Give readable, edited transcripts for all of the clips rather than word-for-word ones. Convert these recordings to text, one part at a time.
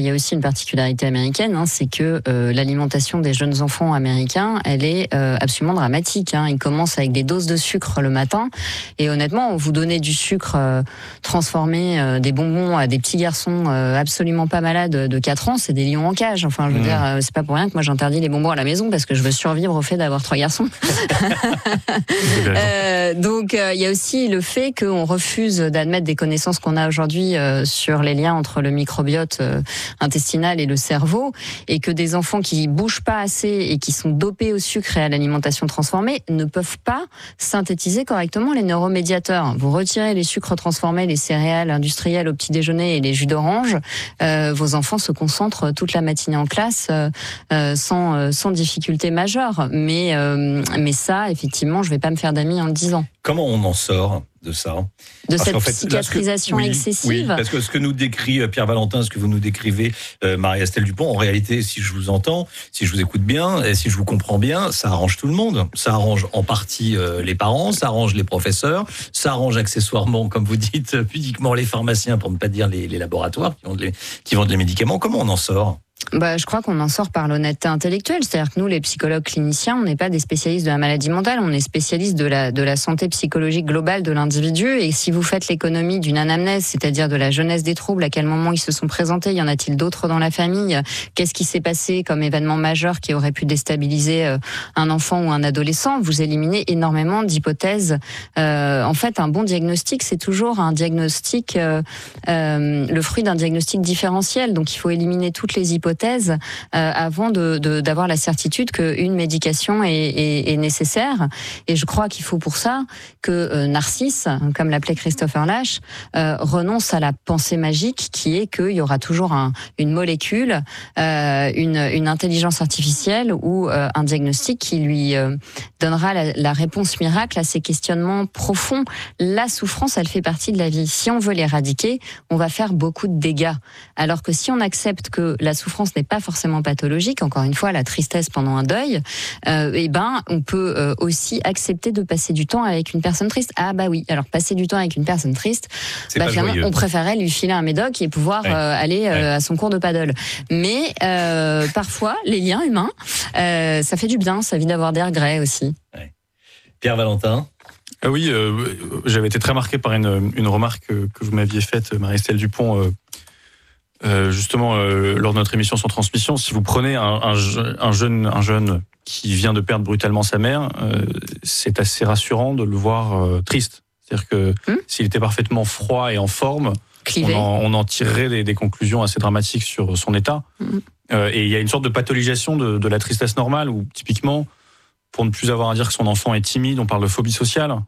y a aussi une particularité américaine, c'est que l'alimentation des jeunes enfants américains, elle est absolument dramatique. Ils commencent avec des doses de sucre le matin, et honnêtement, vous donnez du sucre transformé, des bonbons à des petits garçons absolument pas malades de 4 ans, c'est des lions en cage. Enfin, je veux dire, c'est pas pour rien que moi j'interdis les bonbons à la maison, parce que je veux survivre au fait d'avoir 3 garçons. Donc, il y a aussi le fait qu'on refuse d'admettre des connaissances qu'on a aujourd'hui sur les liens entre le microbiote intestinal et le cerveau, et que des enfants qui bougent pas assez et qui sont dopés au sucre et à l'alimentation transformée ne peuvent pas synthétiser correctement les neuromédiateurs. Vous retirez les sucres transformés, les céréales industrielles au petit déjeuner et les jus d'orange, vos enfants se concentrent toute la matinée en classe sans difficulté majeure. Mais ça, effectivement, je vais pas me faire d'amis en le disant. Comment on en sort de ça ? De cette psychiatrisation excessive. Oui, parce que ce que nous décrit Pierre Valentin, ce que vous nous décrivez, Marie-Estelle Dupont, en réalité, si je vous entends, si je vous écoute bien, et si je vous comprends bien, ça arrange tout le monde. Ça arrange en partie les parents, ça arrange les professeurs, ça arrange accessoirement, comme vous dites, pudiquement les pharmaciens, pour ne pas dire les laboratoires qui vendent les médicaments. Comment on en sort ? Je crois qu'on en sort par l'honnêteté intellectuelle. C'est-à-dire que nous, les psychologues cliniciens, on n'est pas des spécialistes de la maladie mentale, on est spécialistes de la santé psychologique globale de l'individu. Et si vous faites l'économie d'une anamnèse, c'est-à-dire de la jeunesse des troubles, à quel moment ils se sont présentés, y en a-t-il d'autres dans la famille, qu'est-ce qui s'est passé comme événement majeur qui aurait pu déstabiliser un enfant ou un adolescent, vous éliminez énormément d'hypothèses. En fait, un bon diagnostic, c'est toujours un diagnostic, le fruit d'un diagnostic différentiel. Donc, il faut éliminer toutes les hypothèses avant d'avoir la certitude qu'une médication est nécessaire. Et je crois qu'il faut pour ça que Narcisse, comme l'appelait Christopher Lasch, renonce à la pensée magique qui est qu'il y aura toujours une molécule, une intelligence artificielle ou un diagnostic qui lui donnera la réponse miracle à ses questionnements profonds. La souffrance, elle fait partie de la vie. Si on veut l'éradiquer, on va faire beaucoup de dégâts. Alors que si on accepte que la souffrance n'est pas forcément pathologique, encore une fois, la tristesse pendant un deuil, on peut aussi accepter de passer du temps avec une personne triste. Ah bah oui, alors passer du temps avec une personne triste, on préférait lui filer un médoc et pouvoir aller à son cours de paddle. Mais parfois, les liens humains, ça fait du bien, ça évite d'avoir des regrets aussi. Ouais. Pierre Valentin. Oui, j'avais été très marqué par une remarque que vous m'aviez faite, Marie-Estelle Dupont, justement lors de notre émission Sans Transmission. Si vous prenez un jeune qui vient de perdre brutalement sa mère, c'est assez rassurant de le voir triste. C'est-à-dire que s'il était parfaitement froid et en forme, on en tirerait des conclusions assez dramatiques sur son état. Et il y a une sorte de pathologisation de la tristesse normale où, typiquement, pour ne plus avoir à dire que son enfant est timide, on parle de phobie sociale.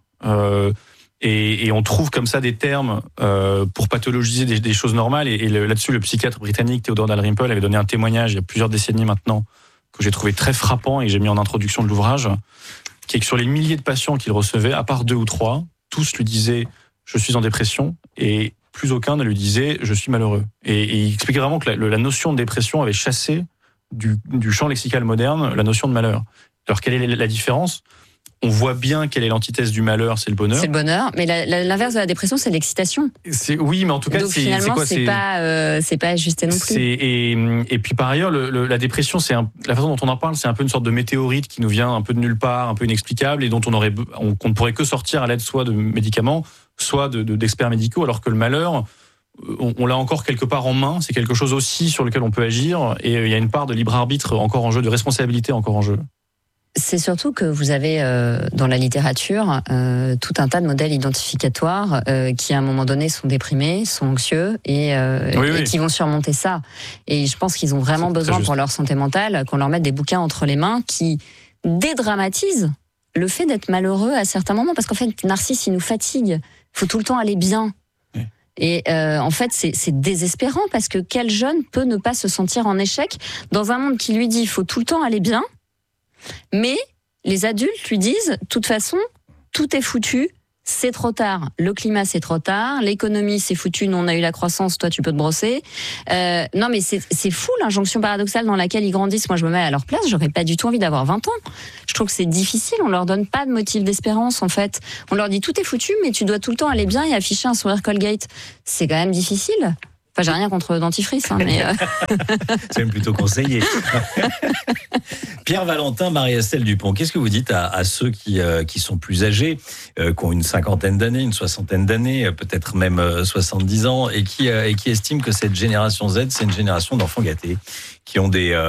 Et on trouve comme ça des termes pour pathologiser des choses normales. Et là-dessus, le psychiatre britannique Theodore Dalrymple avait donné un témoignage il y a plusieurs décennies maintenant que j'ai trouvé très frappant et que j'ai mis en introduction de l'ouvrage, qui est que sur les milliers de patients qu'il recevait, à part 2 ou 3, tous lui disaient « je suis en dépression » et plus aucun ne lui disait « je suis malheureux ». Et il expliquait vraiment que la notion de dépression avait chassé du champ lexical moderne la notion de malheur. Alors quelle est la différence ? On voit bien quelle est l'antithèse du malheur, c'est le bonheur. C'est le bonheur, mais l'inverse de la dépression, c'est l'excitation. Oui, mais en tout cas, donc finalement, c'est pas ajusté non plus. Et puis par ailleurs, la dépression, la façon dont on en parle, c'est un peu une sorte de météorite qui nous vient un peu de nulle part, un peu inexplicable, et dont on ne pourrait que sortir à l'aide soit de médicaments, soit d'experts médicaux, alors que le malheur, on l'a encore quelque part en main. C'est quelque chose aussi sur lequel on peut agir, et il y a une part de libre arbitre encore en jeu, de responsabilité encore en jeu. C'est surtout que vous avez dans la littérature tout un tas de modèles identificatoires qui à un moment donné sont déprimés, sont anxieux et qui vont surmonter ça. Et je pense qu'ils ont vraiment besoin pour leur santé mentale qu'on leur mette des bouquins entre les mains qui dédramatisent le fait d'être malheureux à certains moments. Parce qu'en fait, Narcisse, il nous fatigue. Il faut tout le temps aller bien. Et en fait, c'est désespérant parce que quel jeune peut ne pas se sentir en échec dans un monde qui lui dit il faut tout le temps aller bien. Mais les adultes lui disent, de toute façon, tout est foutu, c'est trop tard. Le climat, c'est trop tard. L'économie, c'est foutu. Nous, on a eu la croissance, toi, tu peux te brosser. Non, mais c'est fou, l'injonction paradoxale dans laquelle ils grandissent. Moi, je me mets à leur place, j'aurais pas du tout envie d'avoir 20 ans. Je trouve que c'est difficile, on leur donne pas de motif d'espérance, en fait. On leur dit, tout est foutu, mais tu dois tout le temps aller bien et afficher un sourire Colgate. C'est quand même difficile. Enfin, j'ai rien contre le dentifrice, mais c'est même plutôt conseillé. Pierre Valentin, Marie-Estelle Dupont, qu'est-ce que vous dites à ceux qui sont plus âgés, qui ont une cinquantaine d'années, une soixantaine d'années, peut-être même 70 ans, et qui estiment que cette génération Z, c'est une génération d'enfants gâtés, qui ont des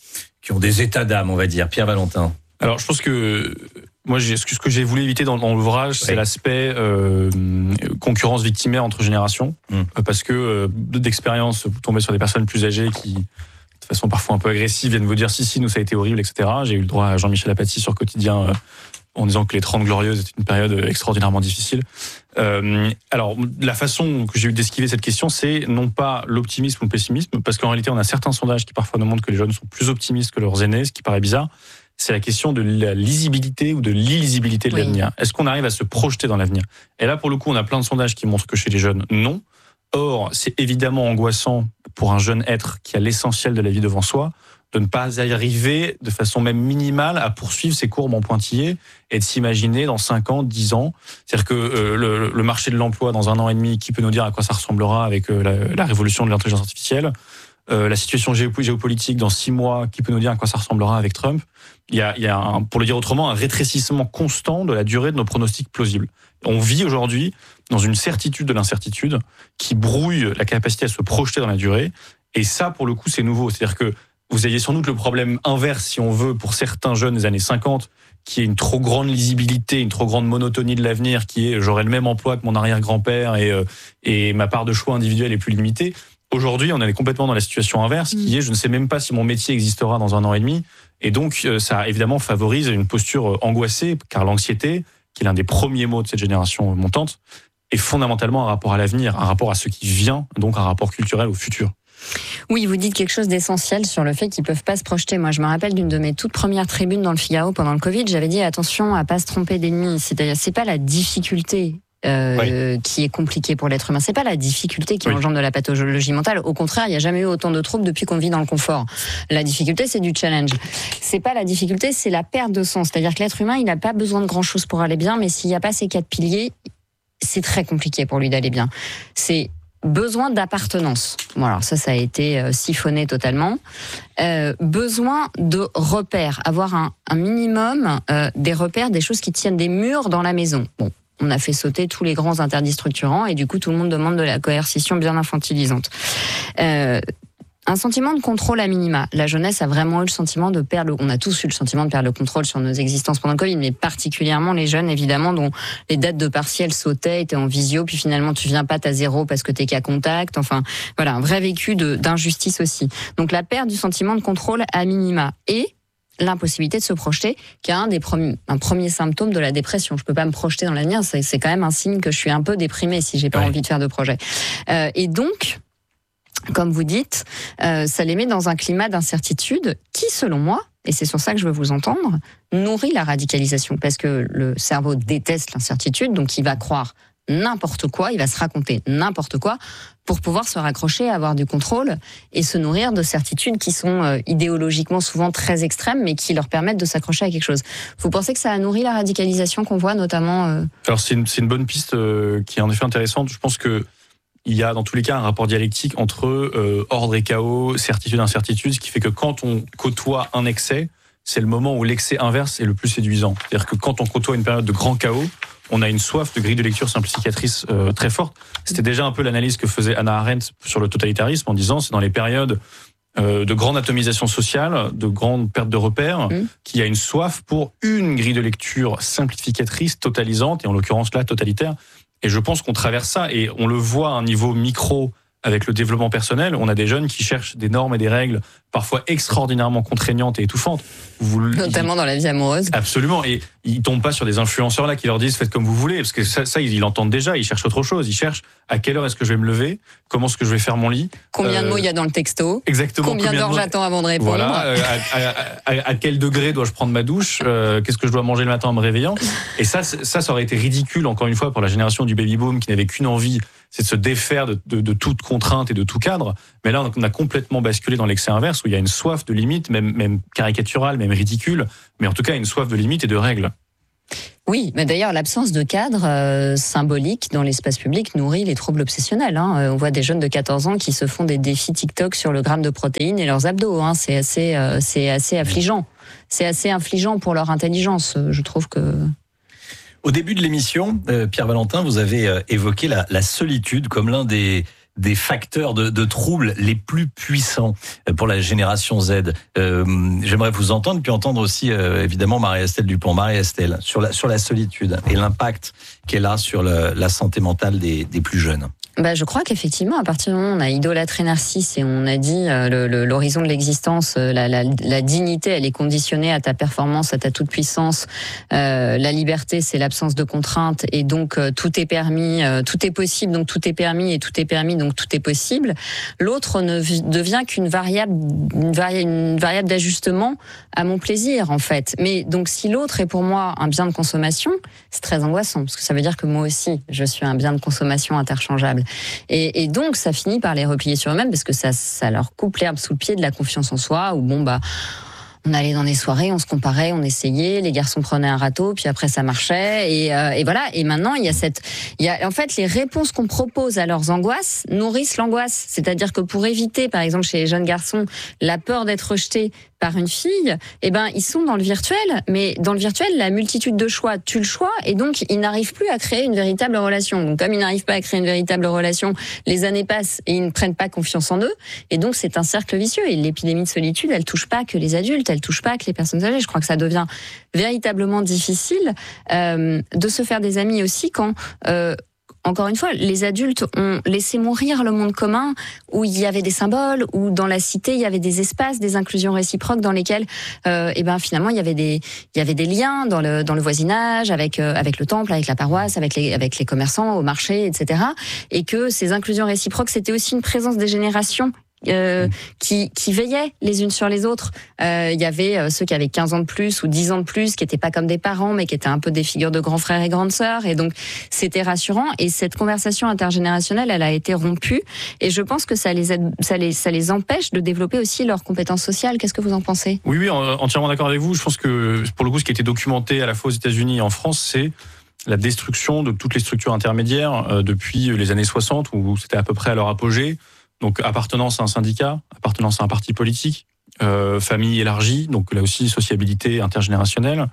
états d'âme, on va dire. Pierre Valentin. Alors, je pense que moi, ce que j'ai voulu éviter dans l'ouvrage, c'est l'aspect concurrence victimaire entre générations, parce que d'expérience, vous tombez sur des personnes plus âgées qui, de façon parfois un peu agressive, viennent vous dire si, nous ça a été horrible, etc. J'ai eu le droit à Jean-Michel Apathy sur Quotidien en disant que les 30 Glorieuses étaient une période extraordinairement difficile. Alors, la façon que j'ai eu d'esquiver cette question, c'est non pas l'optimisme ou le pessimisme, parce qu'en réalité, on a certains sondages qui parfois nous montrent que les jeunes sont plus optimistes que leurs aînés, ce qui paraît bizarre. C'est la question de la lisibilité ou de l'illisibilité de l'avenir. Est-ce qu'on arrive à se projeter dans l'avenir ? Et là, pour le coup, on a plein de sondages qui montrent que chez les jeunes, non. Or, c'est évidemment angoissant pour un jeune être qui a l'essentiel de la vie devant soi, de ne pas arriver de façon même minimale à poursuivre ses courbes en pointillés et de s'imaginer dans 5 ans, 10 ans. C'est-à-dire que le marché de l'emploi dans 1 an et demi, qui peut nous dire à quoi ça ressemblera avec la révolution de l'intelligence artificielle ? La situation géopolitique dans 6 mois, qui peut nous dire à quoi ça ressemblera avec Trump. Il y a pour le dire autrement, un rétrécissement constant de la durée de nos pronostics plausibles. On vit aujourd'hui dans une certitude de l'incertitude qui brouille la capacité à se projeter dans la durée. Et ça, pour le coup, c'est nouveau. C'est-à-dire que vous aviez sans doute le problème inverse, si on veut, pour certains jeunes des années 50, qui est une trop grande lisibilité, une trop grande monotonie de l'avenir, qui est j'aurai le même emploi que mon arrière-grand-père et ma part de choix individuel est plus limitée. Aujourd'hui, on est complètement dans la situation inverse, qui est je ne sais même pas si mon métier existera dans 1 an et demi. Et donc, ça évidemment favorise une posture angoissée, car l'anxiété, qui est l'un des premiers mots de cette génération montante, est fondamentalement un rapport à l'avenir, un rapport à ce qui vient, donc un rapport culturel au futur. Oui, vous dites quelque chose d'essentiel sur le fait qu'ils peuvent pas se projeter. Moi, je me rappelle d'une de mes toutes premières tribunes dans le Figaro pendant le Covid, j'avais dit attention à pas se tromper d'ennemi. C'est-à-dire, c'est pas la difficulté qui est compliquée pour l'être humain. C'est pas la difficulté qui engendre de la pathologie mentale. Au contraire, il n'y a jamais eu autant de troubles depuis qu'on vit dans le confort. La difficulté, c'est du challenge. C'est pas la difficulté, c'est la perte de sens. C'est-à-dire que l'être humain, il n'a pas besoin de grand-chose pour aller bien, mais s'il n'y a pas ces 4 piliers, c'est très compliqué pour lui d'aller bien. C'est besoin d'appartenance. Bon, alors ça a été siphonné totalement. Besoin de repères, avoir un minimum des repères, des choses qui tiennent des murs dans la maison. Bon, on a fait sauter tous les grands interdits structurants et du coup tout le monde demande de la coercition bien infantilisante. Un sentiment de contrôle à minima. La jeunesse a vraiment eu le sentiment de perdre, on a tous eu le sentiment de perdre le contrôle sur nos existences pendant le Covid, mais particulièrement les jeunes, évidemment, dont les dates de partiel sautaient, étaient en visio, puis finalement tu viens pas, t'as 0 parce que t'es qu'à contact. Enfin, voilà, un vrai vécu d'injustice aussi. Donc la perte du sentiment de contrôle à minima et l'impossibilité de se projeter, qui est un premier symptôme de la dépression. Je peux pas me projeter dans l'avenir, c'est quand même un signe que je suis un peu déprimée si j'ai pas envie de faire de projet. Et donc, comme vous dites, ça les met dans un climat d'incertitude qui, selon moi, et c'est sur ça que je veux vous entendre, nourrit la radicalisation, parce que le cerveau déteste l'incertitude, donc il va croire n'importe quoi, il va se raconter n'importe quoi pour pouvoir se raccrocher, avoir du contrôle et se nourrir de certitudes qui sont idéologiquement souvent très extrêmes, mais qui leur permettent de s'accrocher à quelque chose. Vous pensez que ça a nourri la radicalisation qu'on voit notamment Alors c'est une bonne piste qui est en effet intéressante. Je pense que il y a dans tous les cas un rapport dialectique entre ordre et chaos, certitude et incertitude, ce qui fait que quand on côtoie un excès, c'est le moment où l'excès inverse est le plus séduisant. C'est-à-dire que quand on côtoie une période de grand chaos, on a une soif de grille de lecture simplificatrice très forte. C'était déjà un peu l'analyse que faisait Hannah Arendt sur le totalitarisme en disant c'est dans les périodes de grande atomisation sociale, de grande perte de repères, qu'il y a une soif pour une grille de lecture simplificatrice, totalisante, et en l'occurrence là, totalitaire. Et je pense qu'on traverse ça, et on le voit à un niveau micro avec le développement personnel. On a des jeunes qui cherchent des normes et des règles parfois extraordinairement contraignantes et étouffantes. Notamment dans la vie amoureuse. Absolument, et ils tombent pas sur des influenceurs là qui leur disent faites comme vous voulez, parce que ça ils l'entendent déjà, ils cherchent autre chose, ils cherchent à quelle heure est-ce que je vais me lever, comment est-ce que je vais faire mon lit, combien de mots il y a dans le texto, exactement, combien d'heures j'attends avant de répondre, voilà, à quel degré dois-je prendre ma douche, qu'est-ce que je dois manger le matin en me réveillant, et ça aurait été ridicule encore une fois pour la génération du baby-boom qui n'avait qu'une envie, c'est de se défaire de toute contrainte et de tout cadre. Mais là, on a complètement basculé dans l'excès inverse où il y a une soif de limite, même caricaturale, même ridicule, mais en tout cas une soif de limite et de règles. Oui, mais d'ailleurs, l'absence de cadre symbolique dans l'espace public nourrit les troubles obsessionnels. On voit des jeunes de 14 ans qui se font des défis TikTok sur le gramme de protéines et leurs abdos. C'est assez affligeant. C'est assez affligeant pour leur intelligence, je trouve que... Au début de l'émission, Pierre Valentin, vous avez évoqué la solitude comme l'un des facteurs de troubles les plus puissants pour la génération Z. J'aimerais vous entendre, puis entendre aussi évidemment Marie-Estelle Dupont. Marie-Estelle, sur la solitude et l'impact qu'elle a sur la santé mentale des plus jeunes. Je crois qu'effectivement, à partir du moment où on a idolâtré Narcisse et on a dit l'horizon de l'existence, la dignité, elle est conditionnée à ta performance, à ta toute-puissance. La liberté, c'est l'absence de contraintes et donc tout est permis, tout est possible, donc tout est permis et tout est permis, donc tout est possible. L'autre ne devient qu'une variable d'ajustement à mon plaisir, en fait. Mais donc, si l'autre est pour moi un bien de consommation, c'est très angoissant parce que ça veut dire que moi aussi, je suis un bien de consommation interchangeable. Et donc, ça finit par les replier sur eux-mêmes parce que ça leur coupe l'herbe sous le pied de la confiance en soi où on allait dans des soirées, on se comparait, on essayait, les garçons prenaient un râteau, puis après ça marchait, et voilà. Et maintenant, en fait, les réponses qu'on propose à leurs angoisses nourrissent l'angoisse. C'est-à-dire que pour éviter, par exemple, chez les jeunes garçons, la peur d'être rejeté par une fille, ils sont dans le virtuel, mais dans le virtuel, la multitude de choix tue le choix, et donc ils n'arrivent plus à créer une véritable relation. Donc comme ils n'arrivent pas à créer une véritable relation, les années passent et ils ne prennent pas confiance en eux, et donc c'est un cercle vicieux. Et l'épidémie de solitude, elle touche pas que les adultes, elle touche pas que les personnes âgées. Je crois que ça devient véritablement difficile de se faire des amis aussi quand... Encore une fois, les adultes ont laissé mourir le monde commun où il y avait des symboles, où dans la cité il y avait des espaces, des inclusions réciproques dans lesquelles, finalement il y avait des liens dans le voisinage, avec le temple, avec la paroisse, avec les commerçants au marché, etc. Et que ces inclusions réciproques, c'était aussi une présence des générations qui veillaient les unes sur les autres. Il y avait ceux qui avaient 15 ans de plus ou 10 ans de plus, qui étaient pas comme des parents, mais qui étaient un peu des figures de grands frères et grandes sœurs. Et donc, c'était rassurant. Et cette conversation intergénérationnelle, elle a été rompue. Et je pense que ça les empêche de développer aussi leurs compétences sociales. Qu'est-ce que vous en pensez ? Oui, entièrement d'accord avec vous. Je pense que, pour le coup, ce qui a été documenté à la fois aux États-Unis et en France, c'est la destruction de toutes les structures intermédiaires depuis les années 60, où c'était à peu près à leur apogée. Donc, appartenance à un syndicat, appartenance à un parti politique, famille élargie, donc là aussi sociabilité intergénérationnelle,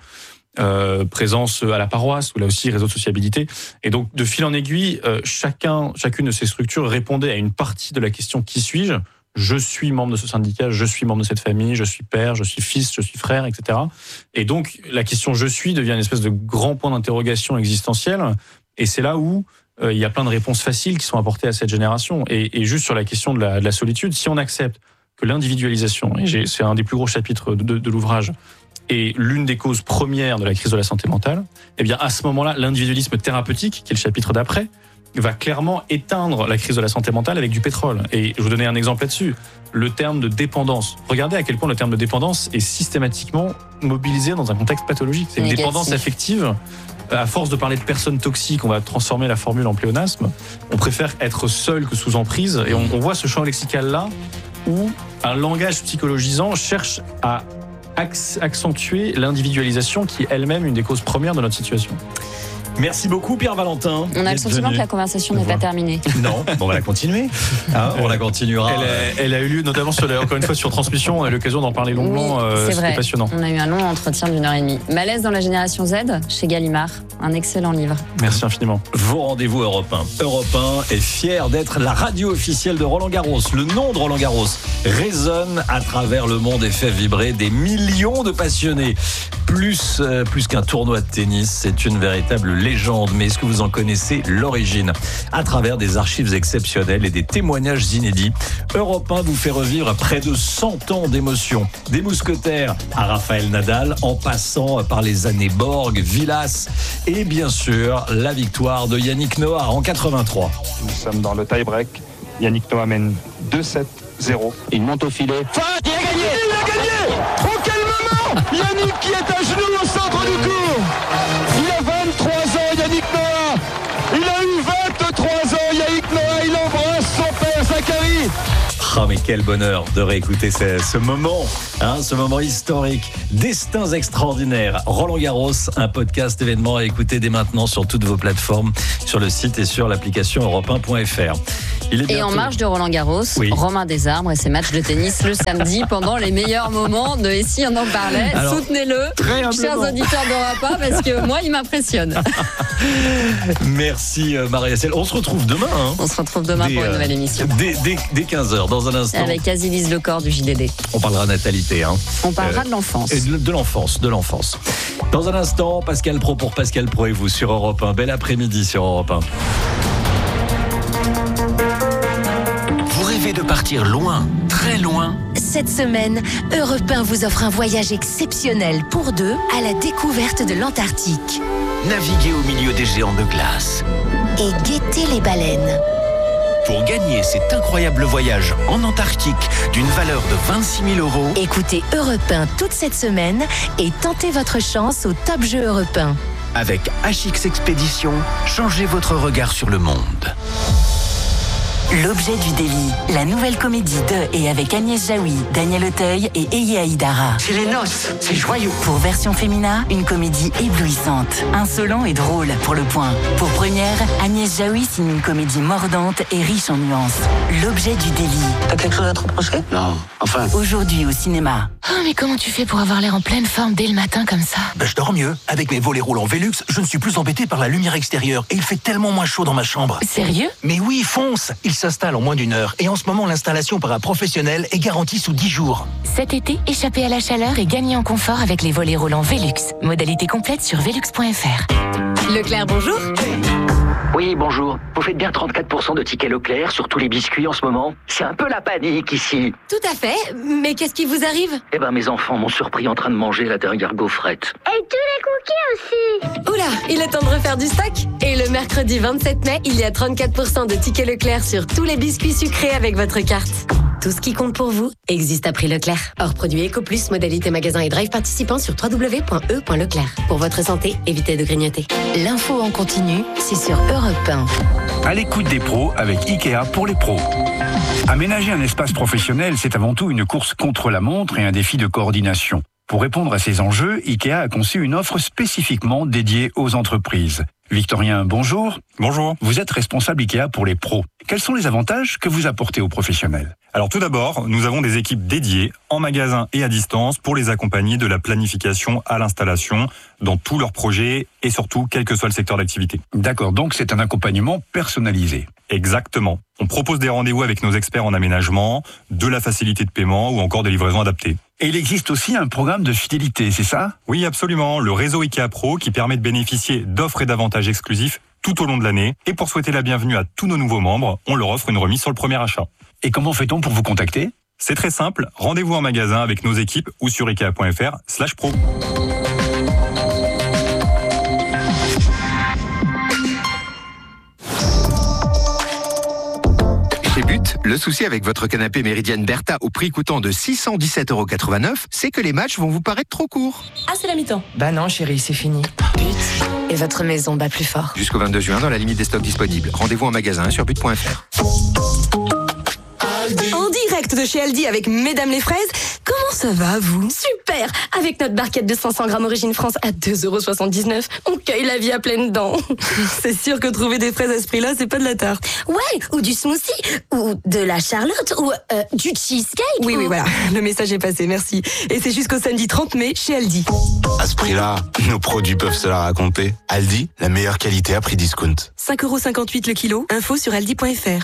présence à la paroisse, ou là aussi réseau de sociabilité. Et donc, de fil en aiguille, chacune de ces structures répondait à une partie de la question « Qui suis-je » ? Je suis membre de ce syndicat, je suis membre de cette famille, je suis père, je suis fils, je suis frère, etc. Et donc, la question « Je suis » devient une espèce de grand point d'interrogation existentielle. Et c'est là où il y a plein de réponses faciles qui sont apportées à cette génération. Et juste sur la question de la solitude, si on accepte que l'individualisation, et c'est un des plus gros chapitres de l'ouvrage, est l'une des causes premières de la crise de la santé mentale, eh bien à ce moment-là, l'individualisme thérapeutique, qui est le chapitre d'après, va clairement éteindre la crise de la santé mentale avec du pétrole. Et je vous donner un exemple là-dessus. Le terme de dépendance. Regardez à quel point le terme de dépendance est systématiquement mobilisé dans un contexte pathologique. C'est une dépendance affective. À force de parler de personnes toxiques, on va transformer la formule en pléonasme. On préfère être seul que sous emprise. Et on voit ce champ lexical-là où un langage psychologisant cherche à accentuer l'individualisation qui est elle-même une des causes premières de notre situation. Merci beaucoup Pierre Valentin. On a le sentiment que la conversation n'est pas terminée. Non, on va la continuer. On la continuera. Elle a eu lieu notamment encore une fois sur Transmission. On a eu l'occasion d'en parler longuement. Oui, c'était passionnant. On a eu un long entretien d'1h30. Malaise dans la génération Z chez Gallimard. Un excellent livre. Merci infiniment. Vos rendez-vous Europe 1. Europe 1 est fier d'être la radio officielle de Roland Garros. Le nom de Roland Garros résonne à travers le monde et fait vibrer des millions de passionnés. Plus qu'un tournoi de tennis, c'est une véritable légende. Mais est-ce que vous en connaissez l'origine ? À travers des archives exceptionnelles et des témoignages inédits, Europe 1 vous fait revivre près de 100 ans d'émotion. Des mousquetaires à Raphaël Nadal, en passant par les années Borg, Villas et bien sûr la victoire de Yannick Noah en 83. Nous sommes dans le tie-break. Yannick Noah mène 2-7-0. Il monte au filet. Il a gagné! Il a gagné! Oh quel moment! Yannick qui est à genoux au centre du court. Il a 23 ans, Yannick Noah. Il a eu 23 ans, Yannick Noah. Il embrasse son père, Zachary. Ah mais quel bonheur de réécouter ce moment, ce moment historique. Destins extraordinaires. Roland Garros, un podcast événement à écouter dès maintenant sur toutes vos plateformes, sur le site et sur l'application europe1.fr. Et en marge de Roland Garros, oui. Romain Desarbres et ses matchs de tennis le samedi pendant les meilleurs moments de Ici on en parlait. Alors, soutenez-le, chers auditeurs d'Europe 1, parce que moi il m'impressionne. Merci Marie-Estelle. On se retrouve demain. On se retrouve demain pour une nouvelle émission. Dès 15h, dans un instant. Avec Azilise Lecor du JDD. On parlera natalité. On parlera de l'enfance. Et de l'enfance. Dans un instant, Pascal Pro pour Pascal Pro et vous sur Europe 1. Bel après-midi sur Europe 1. Vous rêvez de partir loin, très loin? Cette semaine, Europe 1 vous offre un voyage exceptionnel pour deux à la découverte de l'Antarctique. Naviguez au milieu des géants de glace. Et guettez les baleines. Pour gagner cet incroyable voyage en Antarctique d'une valeur de 26 000 €. Écoutez Europe 1 toute cette semaine et tentez votre chance au Top Jeu Europe 1. Avec HX Expédition, changez votre regard sur le monde. L'objet du délit, la nouvelle comédie de et avec Agnès Jaoui, Daniel Auteuil et Eye Aïdara. C'est les noces, c'est joyeux. Pour version féminin, une comédie éblouissante, insolent et drôle pour le point. Pour première, Agnès Jaoui signe une comédie mordante et riche en nuances. L'objet du délit. T'as quelque chose à te reprocher? Non, enfin. Aujourd'hui au cinéma. Oh mais comment tu fais pour avoir l'air en pleine forme dès le matin comme ça? Je dors mieux. Avec mes volets roulants Velux, je ne suis plus embêté par la lumière extérieure et il fait tellement moins chaud dans ma chambre. Sérieux? Mais oui, fonce. Il s'installe en moins d'1 heure et en ce moment l'installation par un professionnel est garantie sous 10 jours. Cet été, échappez à la chaleur et gagnez en confort avec les volets roulants Velux. Modalité complète sur velux.fr. Leclerc, bonjour. Oui, bonjour. Vous faites bien 34% de tickets Leclerc sur tous les biscuits en ce moment? C'est un peu la panique ici. Tout à fait, mais qu'est-ce qui vous arrive? Eh ben, mes enfants m'ont surpris en train de manger la dernière gaufrette. Et tous les cookies aussi. Oula, il est temps de refaire du stock. Et le mercredi 27 mai, il y a 34% de tickets Leclerc sur tous les biscuits sucrés avec votre carte. Tout ce qui compte pour vous existe à prix Leclerc. Hors produit EcoPlus, modalité magasin et drive participant sur www.e.leclerc. Pour votre santé, évitez de grignoter. L'info en continu, c'est sur Europe 1. À l'écoute des pros avec Ikea pour les pros. Aménager un espace professionnel, c'est avant tout une course contre la montre et un défi de coordination. Pour répondre à ces enjeux, Ikea a conçu une offre spécifiquement dédiée aux entreprises. Victorien, bonjour. Bonjour. Vous êtes responsable Ikea pour les pros. Quels sont les avantages que vous apportez aux professionnels? Alors tout d'abord, nous avons des équipes dédiées en magasin et à distance pour les accompagner de la planification à l'installation dans tous leurs projets et surtout quel que soit le secteur d'activité. D'accord, donc c'est un accompagnement personnalisé. Exactement. On propose des rendez-vous avec nos experts en aménagement, de la facilité de paiement ou encore des livraisons adaptées. Et il existe aussi un programme de fidélité, c'est ça? Oui, absolument. Le réseau Ikea Pro qui permet de bénéficier d'offres et d'avantages exclusifs tout au long de l'année. Et pour souhaiter la bienvenue à tous nos nouveaux membres, on leur offre une remise sur le premier achat. Et comment fait-on pour vous contacter? C'est très simple. Rendez-vous en magasin avec nos équipes ou sur ikea.fr/pro. Chez But, le souci avec votre canapé Méridienne Bertha au prix coûtant de 617,89 €, c'est que les matchs vont vous paraître trop courts. Ah, c'est la mi-temps. Bah non, chérie, c'est fini. But, et votre maison bat plus fort. Jusqu'au 22 juin, dans la limite des stocks disponibles. Rendez-vous en magasin sur but.fr. En direct de chez Aldi avec Mesdames les Fraises. Comment ça va, vous? Super! Avec notre barquette de 500 grammes Origine France à 2,79 €, on cueille la vie à pleines dents. C'est sûr que trouver des fraises à ce prix-là, c'est pas de la tarte. Ouais, ou du smoothie, ou de la charlotte, ou du cheesecake. Oui, voilà, le message est passé, merci. Et c'est jusqu'au samedi 30 mai chez Aldi. À ce prix-là, nos produits peuvent se la raconter. Aldi, la meilleure qualité à prix discount. 5,58 € le kilo, info sur aldi.fr.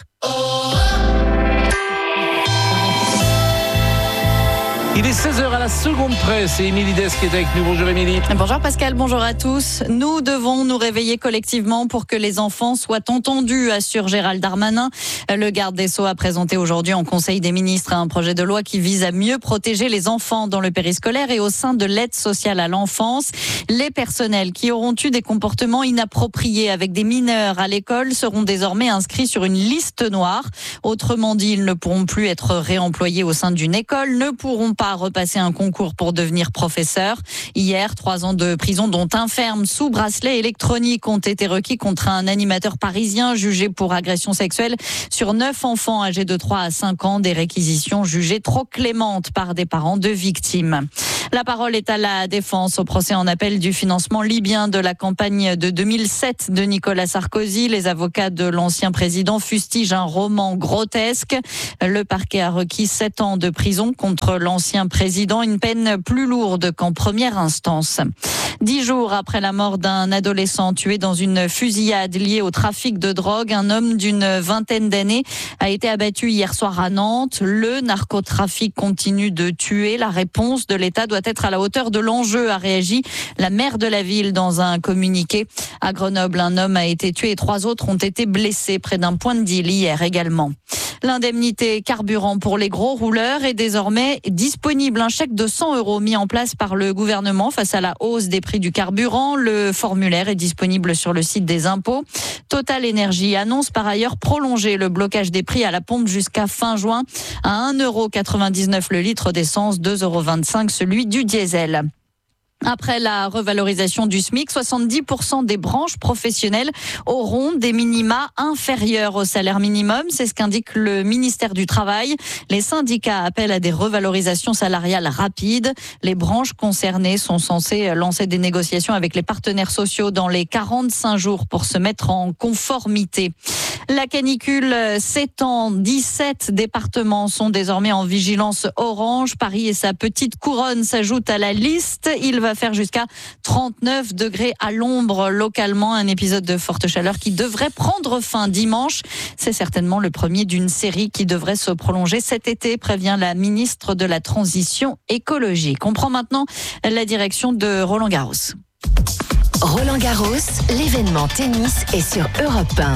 Il est 16h à la seconde près, c'est Émilie Dess qui est avec nous. Bonjour Émilie. Bonjour Pascal, bonjour à tous. Nous devons nous réveiller collectivement pour que les enfants soient entendus, assure Gérald Darmanin. Le garde des Sceaux a présenté aujourd'hui en Conseil des ministres un projet de loi qui vise à mieux protéger les enfants dans le périscolaire et au sein de l'aide sociale à l'enfance. Les personnels qui auront eu des comportements inappropriés avec des mineurs à l'école seront désormais inscrits sur une liste noire. Autrement dit, ils ne pourront plus être réemployés au sein d'une école, ne pourront pas pas repasser un concours pour devenir professeur. Hier, 3 ans de prison, dont un ferme sous bracelet électronique, ont été requis contre un animateur parisien jugé pour agression sexuelle sur 9 enfants âgés de 3 à 5 ans. Des réquisitions jugées trop clémentes par des parents de victimes. La parole est à la défense au procès en appel du financement libyen de la campagne de 2007 de Nicolas Sarkozy. Les avocats de l'ancien président fustigent un roman grotesque. Le parquet a requis 7 ans de prison contre l'ancien président, une peine plus lourde qu'en première instance. 10 jours après la mort d'un adolescent tué dans une fusillade liée au trafic de drogue, un homme d'une vingtaine d'années a été abattu hier soir à Nantes. Le narcotrafic continue de tuer. La réponse de l'État doit être à la hauteur de l'enjeu, a réagi la maire de la ville dans un communiqué. À Grenoble, un homme a été tué et 3 autres ont été blessés près d'un point de deal hier également. L'indemnité carburant pour les gros rouleurs est désormais disponible. Un chèque de 100 € mis en place par le gouvernement face à la hausse des prix du carburant. Le formulaire est disponible sur le site des impôts. Total Énergie annonce par ailleurs prolonger le blocage des prix à la pompe jusqu'à fin juin à 1,99 € le litre d'essence, 2,25 € celui du diesel. Après la revalorisation du SMIC, 70% des branches professionnelles auront des minima inférieurs au salaire minimum. C'est ce qu'indique le ministère du Travail. Les syndicats appellent à des revalorisations salariales rapides. Les branches concernées sont censées lancer des négociations avec les partenaires sociaux dans les 45 jours pour se mettre en conformité. La canicule s'étend. 17 départements sont désormais en vigilance orange. Paris et sa petite couronne s'ajoutent à la liste. Il va faire jusqu'à 39 degrés à l'ombre localement. Un épisode de forte chaleur qui devrait prendre fin dimanche. C'est certainement le premier d'une série qui devrait se prolonger cet été, prévient la ministre de la Transition écologique. On prend maintenant la direction de Roland Garros. Roland Garros, l'événement tennis est sur Europe 1.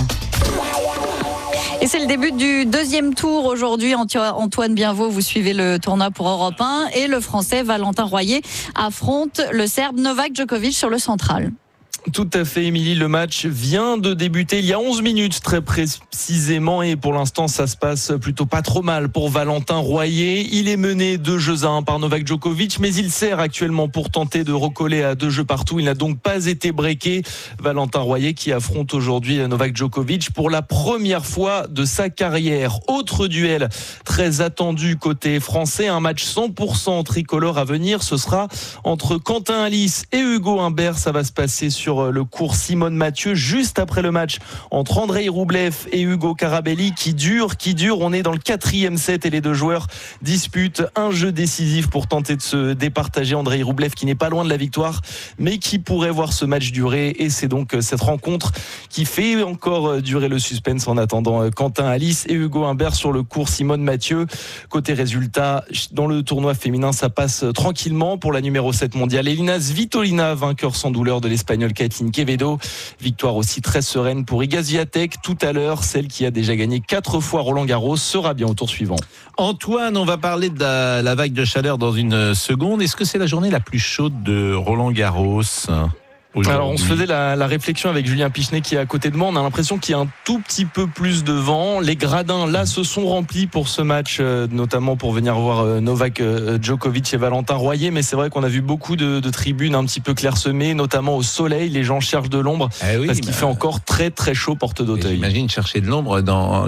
Et c'est le début du deuxième tour aujourd'hui. Antoine Bienvaux, vous suivez le tournoi pour Europe 1 et le Français Valentin Royer affronte le Serbe Novak Djokovic sur le central. Tout à fait, Émilie. Le match vient de débuter il y a 11 minutes très précisément et pour l'instant ça se passe plutôt pas trop mal pour Valentin Royer. Il est mené 2-1 par Novak Djokovic, mais il sert actuellement pour tenter de recoller à 2 jeux partout. Il n'a donc pas été breaké. Valentin Royer qui affronte aujourd'hui Novak Djokovic pour la première fois de sa carrière. Autre duel très attendu côté français, un match 100% tricolore à venir. Ce sera entre Quentin Alice et Hugo Humbert. Ça va se passer sur le cours Simone Mathieu juste après le match entre Andrei Roublev et Hugo Carabelli qui dure. On est dans le 4e set et les deux joueurs disputent un jeu décisif pour tenter de se départager. Andrei Roublev qui n'est pas loin de la victoire mais qui pourrait voir ce match durer et c'est donc cette rencontre qui fait encore durer le suspense en attendant Quentin Alice et Hugo Humbert sur le cours Simone Mathieu. Côté résultat, dans le tournoi féminin, ça passe tranquillement pour la numéro 7 mondiale Elina Svitolina, vainqueur sans douleur de l'Espagnol Caitlin Quevedo. Victoire aussi très sereine pour Iga Swiatek tout à l'heure. Celle qui a déjà gagné 4 fois Roland Garros sera bien au tour suivant. Antoine, on va parler de la vague de chaleur dans une seconde. Est-ce que c'est la journée la plus chaude de Roland Garros ? Alors on se faisait la réflexion avec Julien Pichenet qui est à côté de moi. On a l'impression qu'il y a un tout petit peu plus de vent. Les gradins là se sont remplis pour ce match, notamment pour venir voir Novak Djokovic et Valentin Royer. Mais c'est vrai qu'on a vu beaucoup de tribunes un petit peu clairsemées, notamment au soleil. Les gens cherchent de l'ombre parce qu'il fait encore très très chaud porte d'Auteuil. J'imagine chercher de l'ombre dans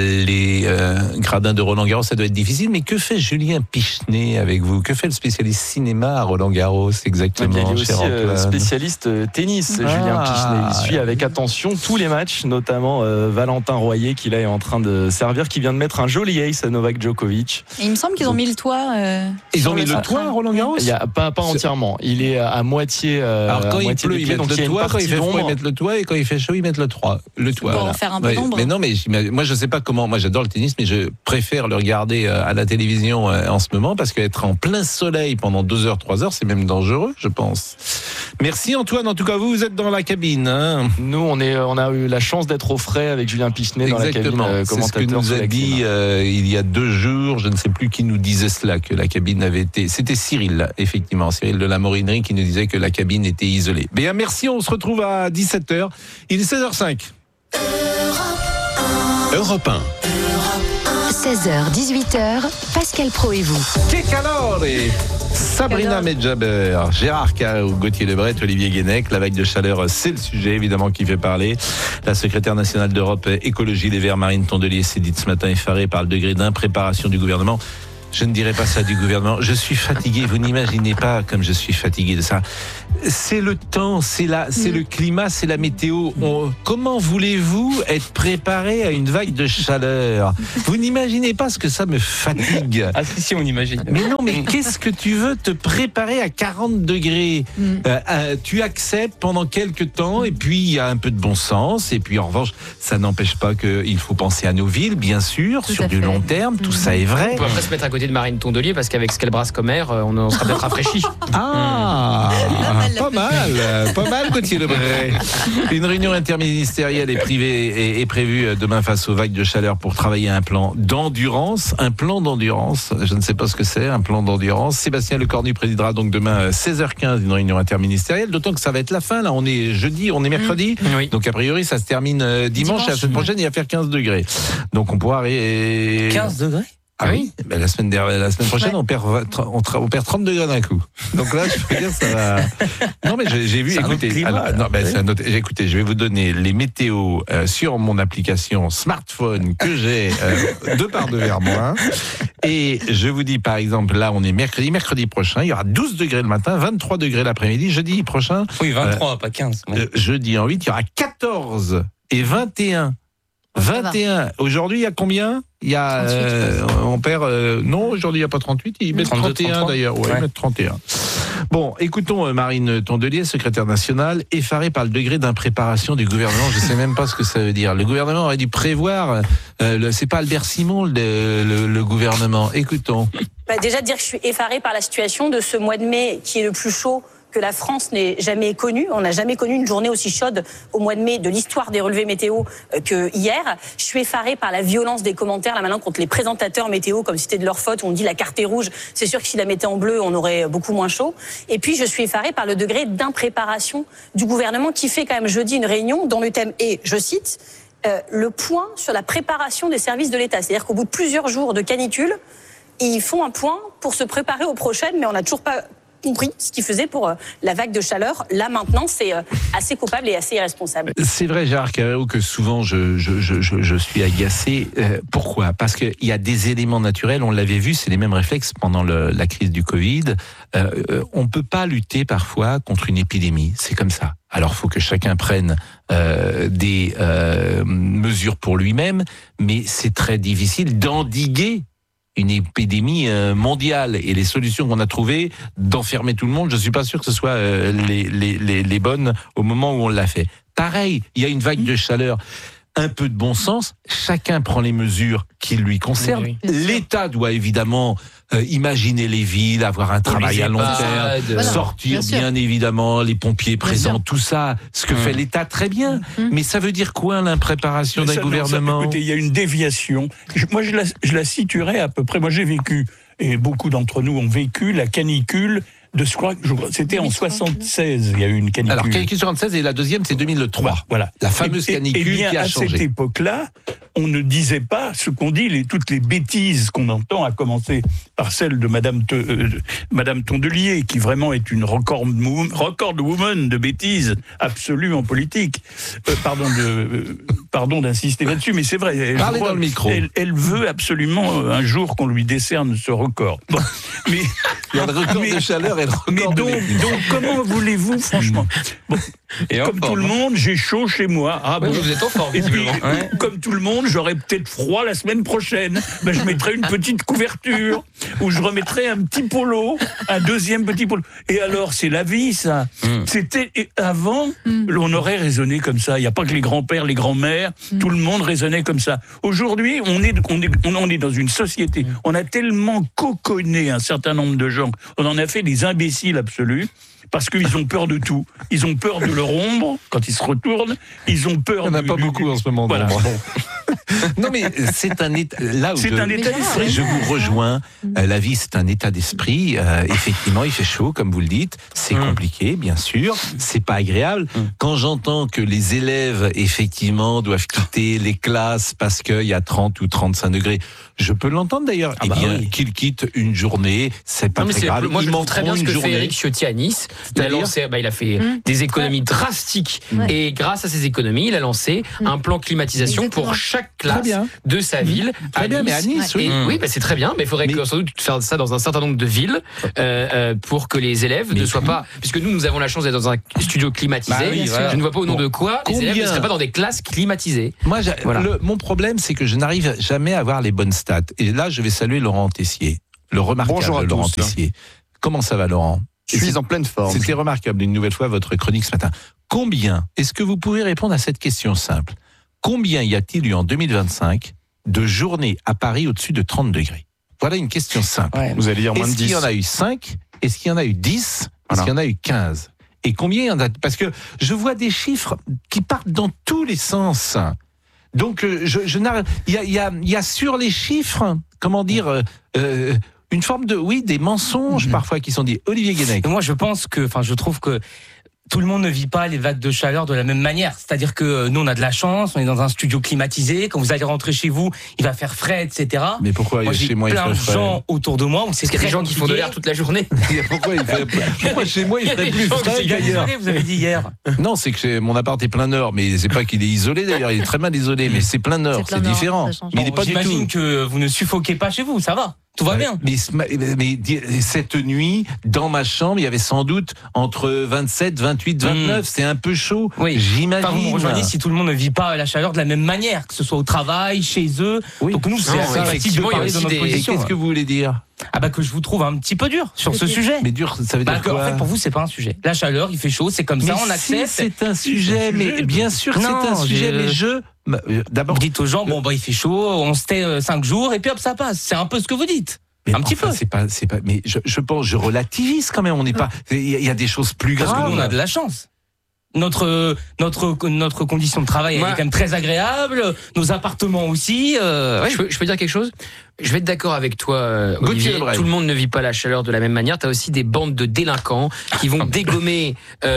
les gradins de Roland Garros, ça doit être difficile. Mais que fait Julien Pichenet avec vous ? Que fait le spécialiste cinéma à Roland Garros exactement ? Il est aussi spécialiste tennis, Julien Pichenet. Il suit avec attention tous les matchs, notamment Valentin Royer qui là est en train de servir, qui vient de mettre un joli ace à Novak Djokovic. Et il me semble qu'ils ont mis le toit. Ils ont mis le toit à Roland Garros ? Pas entièrement. Il est à moitié. Alors quand il pleut, ils mettent le toit. Quand il fait froid, ils mettent le toit. Et quand il fait chaud, ils mettent le toit. Pour faire un peu d'ombre. Mais non, mais moi je sais pas comment. Moi j'adore le tennis, mais je préfère le regarder à la télévision en ce moment parce qu'être en plein soleil pendant 2 heures, 3 heures, c'est même dangereux, je pense. Merci Antoine. En tout cas, vous êtes dans la cabine. Hein. Nous, on a eu la chance d'être au frais avec Julien Pichenet dans la cabine commentateur. C'est ce que nous a dit il y a 2 jours. Je ne sais plus qui nous disait cela, que la cabine avait été. C'était Cyril, effectivement, Cyril de la Morinerie qui nous disait que la cabine était isolée. Bien, merci. On se retrouve à 17h. Il est 16h05. Europe 1. 16h, 18h, Pascal Praud et vous. Que calore! Sabrina Medjaber, Gérard Carreau, Gauthier Lebret, Olivier Guénec. La vague de chaleur, c'est le sujet évidemment qui fait parler. La secrétaire nationale d'Europe Écologie Les Verts, Marine Tondelier, s'est dite ce matin effarée par le degré d'impréparation du gouvernement. Je ne dirais pas ça du gouvernement. Je suis fatigué. Vous n'imaginez pas comme je suis fatigué de ça. C'est le temps, c'est le climat, c'est la météo. Comment voulez-vous être préparé à une vague de chaleur? Vous n'imaginez pas ce que ça me fatigue. Ah si, on imagine. Mais non, mais qu'est-ce que tu veux te préparer à 40 degrés? Tu acceptes pendant quelques temps et puis il y a un peu de bon sens. Et puis en revanche, ça n'empêche pas qu'il faut penser à nos villes, bien sûr, sur du long terme. Tout ça est vrai. On peut après se mettre à côté de Marine Tondelier parce qu'avec ce qu'elle brasse comme air, on sera peut-être rafraîchi. Ah, pas mal, Gauthier Lebret. Une réunion interministérielle est prévue demain face aux vagues de chaleur pour travailler un plan d'endurance. Je ne sais pas ce que c'est, un plan d'endurance. Sébastien Lecornu présidera donc demain 16h15 une réunion interministérielle, d'autant que ça va être la fin. Là, on est jeudi, on est mercredi. Oui. Donc a priori, ça se termine dimanche et la semaine prochaine, il va faire 15 degrés. Donc on pourra... 15 degrés? Ah oui, ben la semaine prochaine, on perd 30 degrés d'un coup. Donc là, je peux dire, ça va. Non, mais j'ai vu, écoutez, écoutez, je vais vous donner les météos sur mon application smartphone que j'ai de part devers moi. Et je vous dis, par exemple, là, on est mercredi prochain, il y aura 12 degrés le matin, 23 degrés l'après-midi. Jeudi prochain. Oui, 23, pas 15. Bon. Jeudi en 8, il y aura 14 et 21. 21. Aujourd'hui, il y a combien? Il y a 38, on perd non, aujourd'hui il n'y a pas 38, ils mettent 31 d'ailleurs. Ouais, ils mettent 31. Bon, écoutons Marine Tondelier, secrétaire nationale, effarée par le degré d'impréparation du gouvernement. Je ne sais même pas ce que ça veut dire. Le gouvernement aurait dû prévoir. C'est pas Albert Simon le gouvernement. Écoutons. Déjà dire que je suis effarée par la situation de ce mois de mai qui est le plus chaud que la France n'ait jamais connu. On n'a jamais connu une journée aussi chaude au mois de mai de l'histoire des relevés météo que hier. Je suis effarée par la violence des commentaires là maintenant contre les présentateurs météo, comme si c'était de leur faute. On dit la carte est rouge. C'est sûr que s'ils la mettaient en bleu, on aurait beaucoup moins chaud. Et puis je suis effarée par le degré d'impréparation du gouvernement qui fait quand même jeudi une réunion dont le thème est, je cite, le point sur la préparation des services de l'État. C'est-à-dire qu'au bout de plusieurs jours de canicule, ils font un point pour se préparer aux prochaines, mais on n'a toujours pas compris ce qu'il faisait pour la vague de chaleur. Là, maintenant, c'est assez coupable et assez irresponsable. C'est vrai, Gérard Carreau, que souvent, je suis agacé. Pourquoi? Parce qu'il y a des éléments naturels, on l'avait vu, c'est les mêmes réflexes pendant la crise du Covid. On ne peut pas lutter parfois contre une épidémie, c'est comme ça. Alors, il faut que chacun prenne des mesures pour lui-même, mais c'est très difficile d'endiguer une épidémie mondiale, et les solutions qu'on a trouvées d'enfermer tout le monde, je suis pas sûr que ce soit les bonnes au moment où on l'a fait. Pareil, il y a une vague de chaleur. Un peu de bon sens, chacun prend les mesures qui lui concernent. Oui. L'État doit évidemment imaginer les villes, avoir un travail à long terme, sortir bien évidemment, les pompiers présents, tout ça, ce que fait l'État très bien. Mais ça veut dire quoi l'imprépararation d'un gouvernement? Écoutez, il y a une déviation. Moi, je la situerais à peu près. Moi, j'ai vécu, et beaucoup d'entre nous ont vécu, la canicule. C'était en 76, il y a eu une canicule. Alors, canicule 76 et la deuxième, c'est 2003. Voilà. La fameuse canicule qui a changé. À cette époque-là, on ne disait pas ce qu'on dit, toutes les bêtises qu'on entend, à commencer par celle de Madame Tondelier, qui vraiment est une record woman de bêtises absolues en politique. Pardon d'insister là-dessus, mais c'est vrai. Parlez dans le micro. Elle veut absolument un jour qu'on lui décerne ce record. Bon, mais il y a le record de chaleur et le record donc comment voulez-vous, franchement? Bon, comme tout le monde, j'ai chaud chez moi. Ah bon, vous êtes en forme. Et puis, comme tout le monde, j'aurai peut-être froid la semaine prochaine. Ben, je mettrai une petite couverture, ou je remettrai un petit polo, un deuxième petit polo. Et alors, c'est la vie, ça. C'était avant, on aurait raisonné comme ça. Il n'y a pas que les grands-pères, les grands-mères. Tout le monde raisonnait comme ça. Aujourd'hui, on est dans une société. On a tellement coconné un certain nombre de gens. On en a fait des imbéciles absolus. Parce qu'ils ont peur de tout. Ils ont peur de leur ombre quand ils se retournent. Ils ont peur. Il n'y en a pas beaucoup en ce moment. Voilà. Bon. Non, mais c'est un état. Là où C'est un état d'esprit. je vous rejoins. La vie, c'est un état d'esprit. Effectivement, il fait chaud, comme vous le dites. C'est compliqué, bien sûr. C'est pas agréable. Quand j'entends que les élèves, effectivement, doivent quitter les classes parce qu'il y a 30 ou 35 degrés, je peux l'entendre d'ailleurs. Qu'ils quittent une journée, c'est pas très grave. Moi, je Ils trouve très bien ce manqueront que une fait journée. Eric Ciotti à Nice. Il a fait des économies drastiques. Et grâce à ces économies, il a lancé un plan climatisation pour chaque classe de sa ville. Très bien, mais à Nice, oui. Oui, bah, c'est très bien, mais il faudrait sans doute faire ça dans un certain nombre de villes pour que les élèves ne soient pas... Puisque nous avons la chance d'être dans un studio climatisé. Je ne vois pas au nom de quoi les élèves ne seraient pas dans des classes climatisées. Moi, mon problème, c'est que je n'arrive jamais à avoir les bonnes stats. Et là, je vais saluer Laurent Tessier, le remarquable Laurent Tessier. Comment ça va, Laurent ? Je suis en pleine forme. C'était remarquable, une nouvelle fois, votre chronique ce matin. Combien, est-ce que vous pouvez répondre à cette question simple ? Combien y a-t-il eu en 2025 de journées à Paris au-dessus de 30 degrés ? Voilà une question simple. Vous allez dire moins de 10. Est-ce qu'il y en a eu 5 ? Est-ce qu'il y en a eu 10 ? Est-ce qu'il y en a eu 15 ? Et combien il y en a ? Parce que je vois des chiffres qui partent dans tous les sens. Donc, je n'arrive. Il y a sur les chiffres, comment dire, une forme de, des mensonges parfois qui sont dits. Olivier Guénec. Moi, je trouve que tout le monde ne vit pas les vagues de chaleur de la même manière. C'est-à-dire que nous, on a de la chance, on est dans un studio climatisé. Quand vous allez rentrer chez vous, il va faire frais, etc. Mais pourquoi chez moi il fait frais ? Plein de gens autour de moi où c'est qu'il y a des gens qui font de l'air toute la journée. Pourquoi chez moi il ferait plus frais qu'ailleurs ? Vous avez dit hier. Non, c'est que mon appart est plein nord, mais c'est pas qu'il est isolé d'ailleurs, il est très mal isolé, mais c'est plein nord, c'est différent. Mais il est pas du tout. J'imagine que vous ne suffoquez pas chez vous, ça va. Tout va bien. Mais cette nuit, dans ma chambre, il y avait sans doute entre 27, 28, 29. C'est un peu chaud. Oui. J'imagine. Enfin, vous me rejoignez si tout le monde ne vit pas la chaleur de la même manière, que ce soit au travail, chez eux. Oui. Donc nous, c'est facile de parler de notre position. Et qu'est-ce que vous voulez dire ? Que je vous trouve un petit peu dur sur ce sujet. Mais dur, ça veut dire quoi ? En fait, pour vous, c'est pas un sujet. La chaleur, il fait chaud, c'est comme ça, on accepte. C'est un sujet, mais bien sûr que c'est un sujet, mais d'abord. Vous dites aux gens, il fait chaud, on se tait 5 jours, et puis hop, ça passe. C'est un peu ce que vous dites. Mais un petit peu. C'est pas. Mais je pense, je relativise quand même. On n'est pas. Il y a des choses plus graves. Parce que nous, on a de la chance. Notre condition de travail, elle est quand même très agréable. Nos appartements aussi. Je peux dire quelque chose ? Je vais être d'accord avec toi, Olivier. Tout le monde ne vit pas la chaleur de la même manière. Tu as aussi des bandes de délinquants qui vont dégommer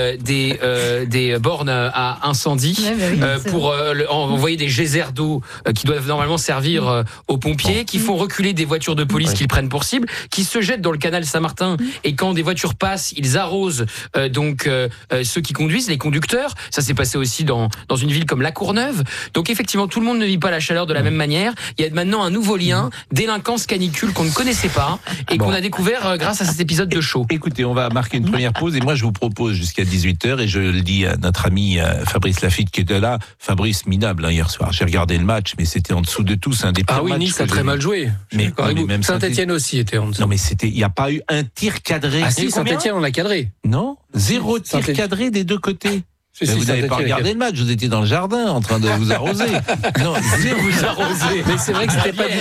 des bornes à incendie pour envoyer des geysers d'eau qui doivent normalement servir aux pompiers, qui font reculer des voitures de police qu'ils prennent pour cible, qui se jettent dans le canal Saint-Martin et quand des voitures passent, ils arrosent ceux qui conduisent, les conducteurs. Ça s'est passé aussi dans une ville comme La Courneuve. Donc effectivement, tout le monde ne vit pas la chaleur de la même manière. Il y a maintenant un nouveau lien. Délinquance canicule qu'on ne connaissait pas et qu'on a découvert grâce à cet épisode de show. Écoutez, on va marquer une première pause et moi je vous propose jusqu'à 18h et je le dis à notre ami Fabrice Lafitte qui était là. Fabrice, minable hier soir. J'ai regardé le match mais c'était en dessous de tout. C'est un des pires matchs. Nice a très mal joué. Mais même Saint-Etienne aussi était en dessous. Non mais il n'y a pas eu un tir cadré. Ah si, Saint-Etienne on l'a cadré. Non, 0 tir cadré des deux côtés. Vous n'avez pas regardé le match, vous étiez dans le jardin en train de vous arroser. Non, vous arroser. Mais c'est vrai que c'était pas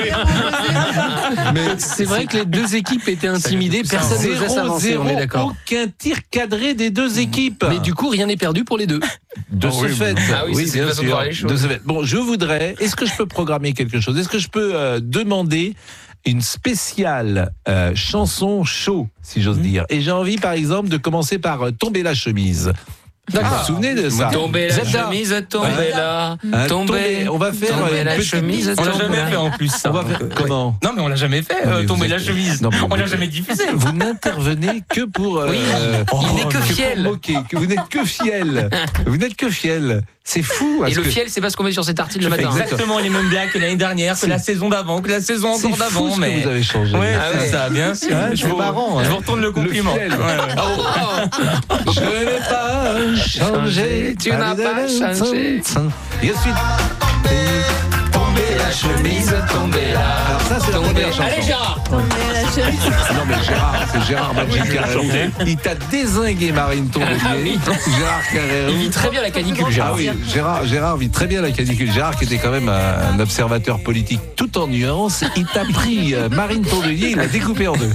Mais c'est vrai que les deux équipes étaient intimidées, personne n'osait s'avancer, on est d'accord. Aucun tir cadré des deux équipes. Mais du coup, rien n'est perdu pour les deux. De ce fait. Ah oui, c'est une façon de voir les choses. Bon, je voudrais, est-ce que je peux programmer quelque chose ? Est-ce que je peux demander une spéciale chanson show, si j'ose dire ? Et j'ai envie, par exemple, de commencer par Tomber la chemise. Vous vous souvenez de ça ? Tomber la chemise, tomber là, tomber. On va faire tomber la chemise. On l'a jamais fait en plus. Ça. On va faire comment ? Non mais on l'a jamais fait. Tomber la chemise. On l'a jamais diffusé. Vous n'intervenez que pour. Oui. Il n'est que fiel. Vous n'êtes que fiel. Vous n'êtes que fiel. C'est fou. Et le fiel, c'est pas ce qu'on met sur cet article le matin. Exactement les mêmes blagues que l'année dernière, que la saison d'avant, que la saison encore d'avant. C'est fou que vous avez changé. Ouais, c'est ça, bien sûr. C'est marrant. Je vous retourne le compliment. Je n'ai pas changé. Tu n'as pas changé. Et ensuite, tomber la chemise, tombez là. Alors ça, c'est la première chanson. Allez, Gérard. Non mais Gérard, c'est Gérard Magic Carrero. Il t'a dézingué Marine Tondelier. Gérard Carrero. Il vit très bien la canicule, Gérard. Ah oui, Gérard vit très bien la canicule. Gérard qui était quand même un observateur politique tout en nuances. Il t'a pris Marine Tondelier, il l'a découpé en deux.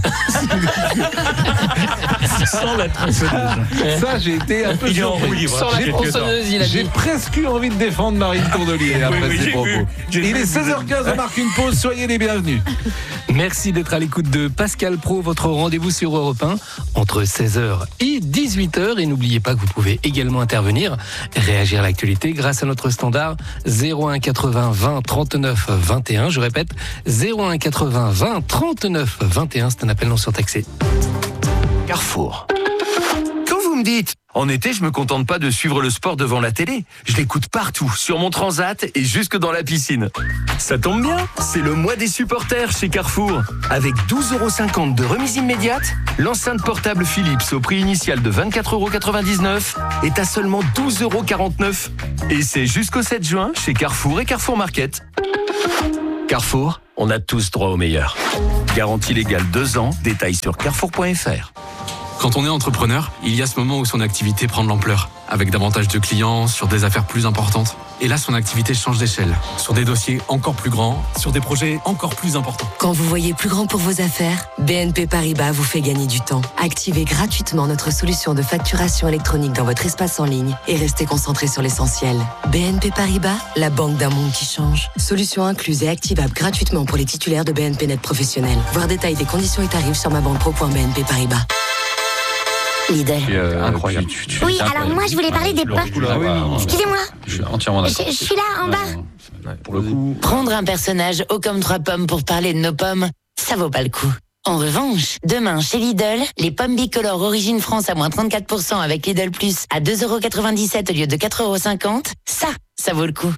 Sans la tronçonneuse. Ça, j'ai été un peu surpris. Sans la tronçonneuse, il a dit. J'ai presque eu envie de défendre Marine Tondelier après ses propos. Il est 16h15, on marque une pause, soyez les bienvenus. Merci d'être à l'écoute de Pascal Pro, votre rendez-vous sur Europe 1 entre 16h et 18h. Et n'oubliez pas que vous pouvez également intervenir, réagir à l'actualité grâce à notre standard 01 80 20 39 21. Je répète, 01 80 20 39 21. C'est un appel non surtaxé. Carrefour. Quand vous me dites, en été, je me contente pas de suivre le sport devant la télé. Je l'écoute partout, sur mon transat et jusque dans la piscine. Ça tombe bien, c'est le mois des supporters chez Carrefour. Avec 12,50 € de remise immédiate, l'enceinte portable Philips au prix initial de 24,99 € est à seulement 12,49 €. Et c'est jusqu'au 7 juin chez Carrefour et Carrefour Market. Carrefour, on a tous droit au meilleur. Garantie légale 2 ans, détails sur carrefour.fr. Quand on est entrepreneur, il y a ce moment où son activité prend de l'ampleur, avec davantage de clients, sur des affaires plus importantes. Et là, son activité change d'échelle, sur des dossiers encore plus grands, sur des projets encore plus importants. Quand vous voyez plus grand pour vos affaires, BNP Paribas vous fait gagner du temps. Activez gratuitement notre solution de facturation électronique dans votre espace en ligne et restez concentré sur l'essentiel. BNP Paribas, la banque d'un monde qui change. Solution incluse et activable gratuitement pour les titulaires de BNP Net Professionnel. Voir détail des conditions et tarifs sur mabanquepro.bnp Paribas. Lidl. Incroyable. Oui, alors moi je voulais parler des pommes. Excusez-moi. Je suis entièrement d'accord. Je suis là en bas. Pour le coup. Prendre un personnage haut comme 3 pommes pour parler de nos pommes, ça vaut pas le coup. En revanche, demain chez Lidl, les pommes bicolores Origine France à moins 34% avec Lidl Plus à 2,97 € au lieu de 4,50 €, ça vaut le coup.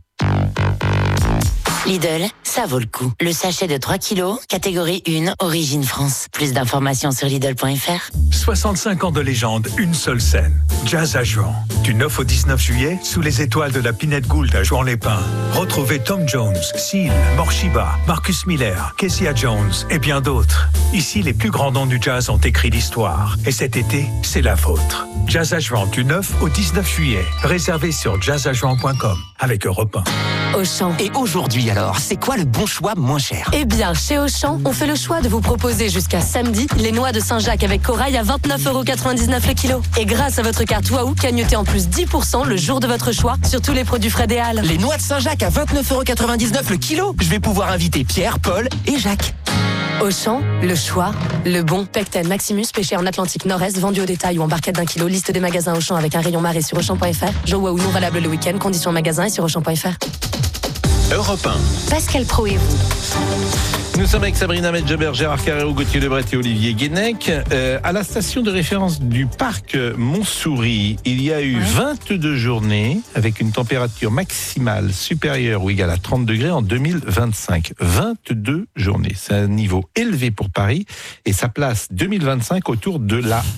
Lidl, ça vaut le coup. Le sachet de 3 kilos, catégorie 1, Origine France. Plus d'informations sur Lidl.fr. 65 ans de légende, une seule scène. Jazz à Juan. Du 9 au 19 juillet, sous les étoiles de la Pinette Gould à Juan-les-Pins. Retrouvez Tom Jones, Seal, Morshiba, Marcus Miller, Kezia Jones et bien d'autres. Ici, les plus grands noms du jazz ont écrit l'histoire. Et cet été, c'est la vôtre. Jazz à Juan du 9 au 19 juillet. Réservé sur jazzajuan.com avec Europe 1. Auchan. Et aujourd'hui alors, c'est quoi le bon choix moins cher? Eh bien, chez Auchan, on fait le choix de vous proposer jusqu'à samedi les noix de Saint-Jacques avec corail à 29,99 € le kilo. Et grâce à votre carte Waouh, cagnotez en plus 10% le jour de votre choix sur tous les produits frais des Halles. Les noix de Saint-Jacques à 29,99 € le kilo. Je vais pouvoir inviter Pierre, Paul et Jacques. Auchan, le choix, le bon. Pecten Maximus, pêché en Atlantique Nord-Est, vendu au détail ou en barquette d'1 kilo. Liste des magasins Auchan avec un rayon marée sur Auchan.fr. Joe Waouh non valable le week-end. Conditions en magasin et sur Auchan.fr. Europe 1. Pascal Pro et vous. Nous sommes avec Sabrina Medjaber, Gérard Carrero, Gauthier Lebret et Olivier Guénec. À la station de référence du parc Montsouris, il y a eu 22 journées avec une température maximale supérieure ou égale à 30 degrés en 2025. 22 journées. C'est un niveau élevé pour Paris et ça place 2025 autour du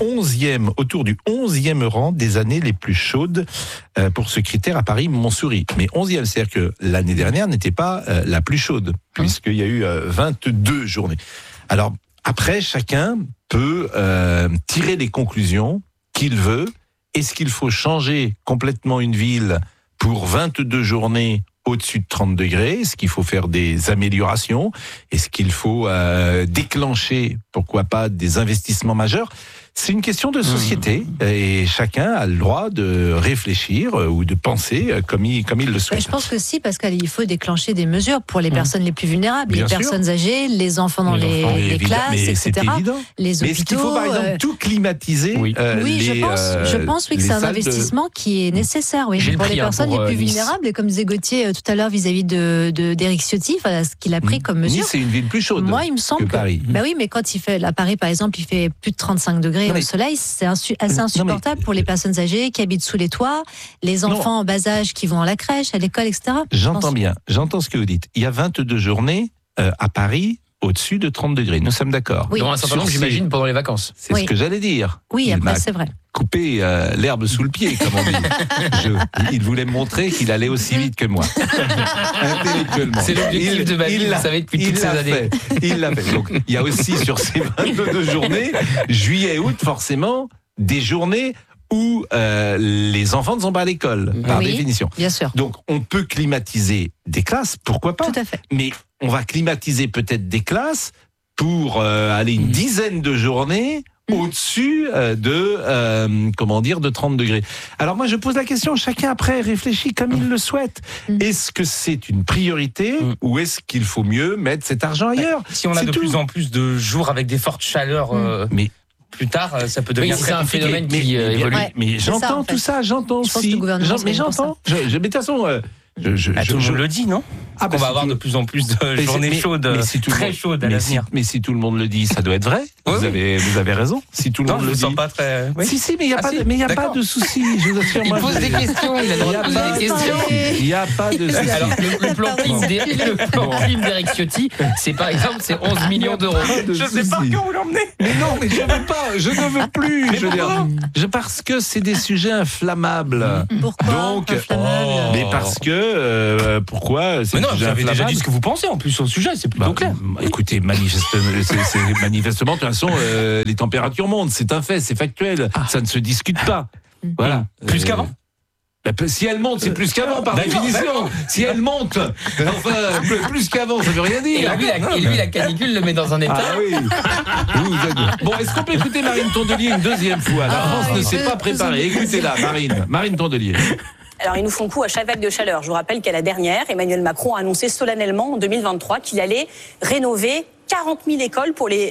11e rang des années les plus chaudes pour ce critère à Paris-Montsouris. Mais 11e, c'est-à-dire que l'année dernière n'était pas la plus chaude, puisqu'il y a eu 22 journées. Alors, après, chacun peut tirer les conclusions qu'il veut. Est-ce qu'il faut changer complètement une ville pour 22 journées au-dessus de 30 degrés? Est-ce qu'il faut faire des améliorations? Est-ce qu'il faut déclencher, pourquoi pas, des investissements majeurs? C'est une question de société et chacun a le droit de réfléchir ou de penser comme il le souhaite. Je pense que si, Pascal, il faut déclencher des mesures pour les personnes les plus vulnérables, bien les personnes âgées, les enfants dans les classes, etc. Les hôpitaux. Mais est-ce qu'il faut par exemple tout climatiser? Oui, je pense que c'est un investissement qui est nécessaire pour les personnes les plus vulnérables. Et comme disait Gauthier tout à l'heure vis-à-vis d'Éric Ciotti, voilà ce qu'il a pris comme mesure. Nice, c'est une ville plus chaude. Moi, il me semble que Paris. Bah oui, mais quand il fait, à Paris par exemple, il fait plus de 35 degrés au soleil, c'est assez insupportable pour les personnes âgées qui habitent sous les toits, les enfants en bas âge qui vont à la crèche, à l'école, etc. J'entends bien, j'entends ce que vous dites. Il y a 22 journées à Paris au-dessus de 30 degrés. Nous sommes d'accord. Oui. Dans un certain nombre, j'imagine, pendant les vacances. C'est ce que j'allais dire. Oui, après, c'est vrai. couper l'herbe sous le pied, comme on dit. Il voulait me montrer qu'il allait aussi vite que moi. Intellectuellement. C'est l'objectif de ma vie, vous savez, depuis toutes ces années. Il l'a fait. Donc, il y a aussi sur ces 22 journées, juillet, août, forcément, des journées où les enfants ne sont pas à l'école, par définition. Bien sûr. Donc, on peut climatiser des classes, pourquoi pas. Tout à fait. Mais on va climatiser peut-être des classes pour aller une dizaine de journées au-dessus de 30 degrés. Alors moi, je pose la question, chacun après réfléchit comme il le souhaite. Est-ce que c'est une priorité ou est-ce qu'il faut mieux mettre cet argent ailleurs? Si on a de plus en plus de jours avec des fortes chaleurs... Mais plus tard, ça peut devenir c'est un phénomène qui évolue. Mais j'entends en fait. tout ça, j'entends aussi. Mais j'entends. Mais de toute façon, tout le monde le dit, non? On va avoir de plus en plus de journées chaudes, très chaudes à l'avenir. Mais si tout le monde le dit, ça doit être vrai. Vous avez raison. Si tout le monde le dit. Pas très. Si, mais il n'y a pas de souci. Il pose des questions, il a le droit de poser des questions. Il n'y a pas de souci. Alors, le plan clim d'Eric Ciotti, c'est par exemple, c'est 11 millions d'euros. Je sais pas quand vous l'emmenez. Mais non, mais je ne veux plus. Parce que c'est des sujets inflammables. Pourquoi? Donc, mais parce que pourquoi? Mais non, vous avez déjà dit ce que vous pensez en plus au sujet, c'est plutôt clair. Écoutez, manifestement, de toute façon, les températures montent, c'est un fait, c'est factuel, ça ne se discute pas. Voilà. Plus qu'avant? Si elle monte, c'est plus qu'avant, par définition. Si elle monte, enfin, plus qu'avant, ça veut rien dire. Et lui, la canicule le met dans un état. Ah oui. Bon, est-ce qu'on peut écouter Marine Tondelier une deuxième fois? La France ne s'est pas préparée. Écoutez-la, Marine Tondelier. Alors, ils nous font coup à chaque vague de chaleur. Je vous rappelle qu'à la dernière, Emmanuel Macron a annoncé solennellement en 2023 qu'il allait rénover 40 000 écoles pour les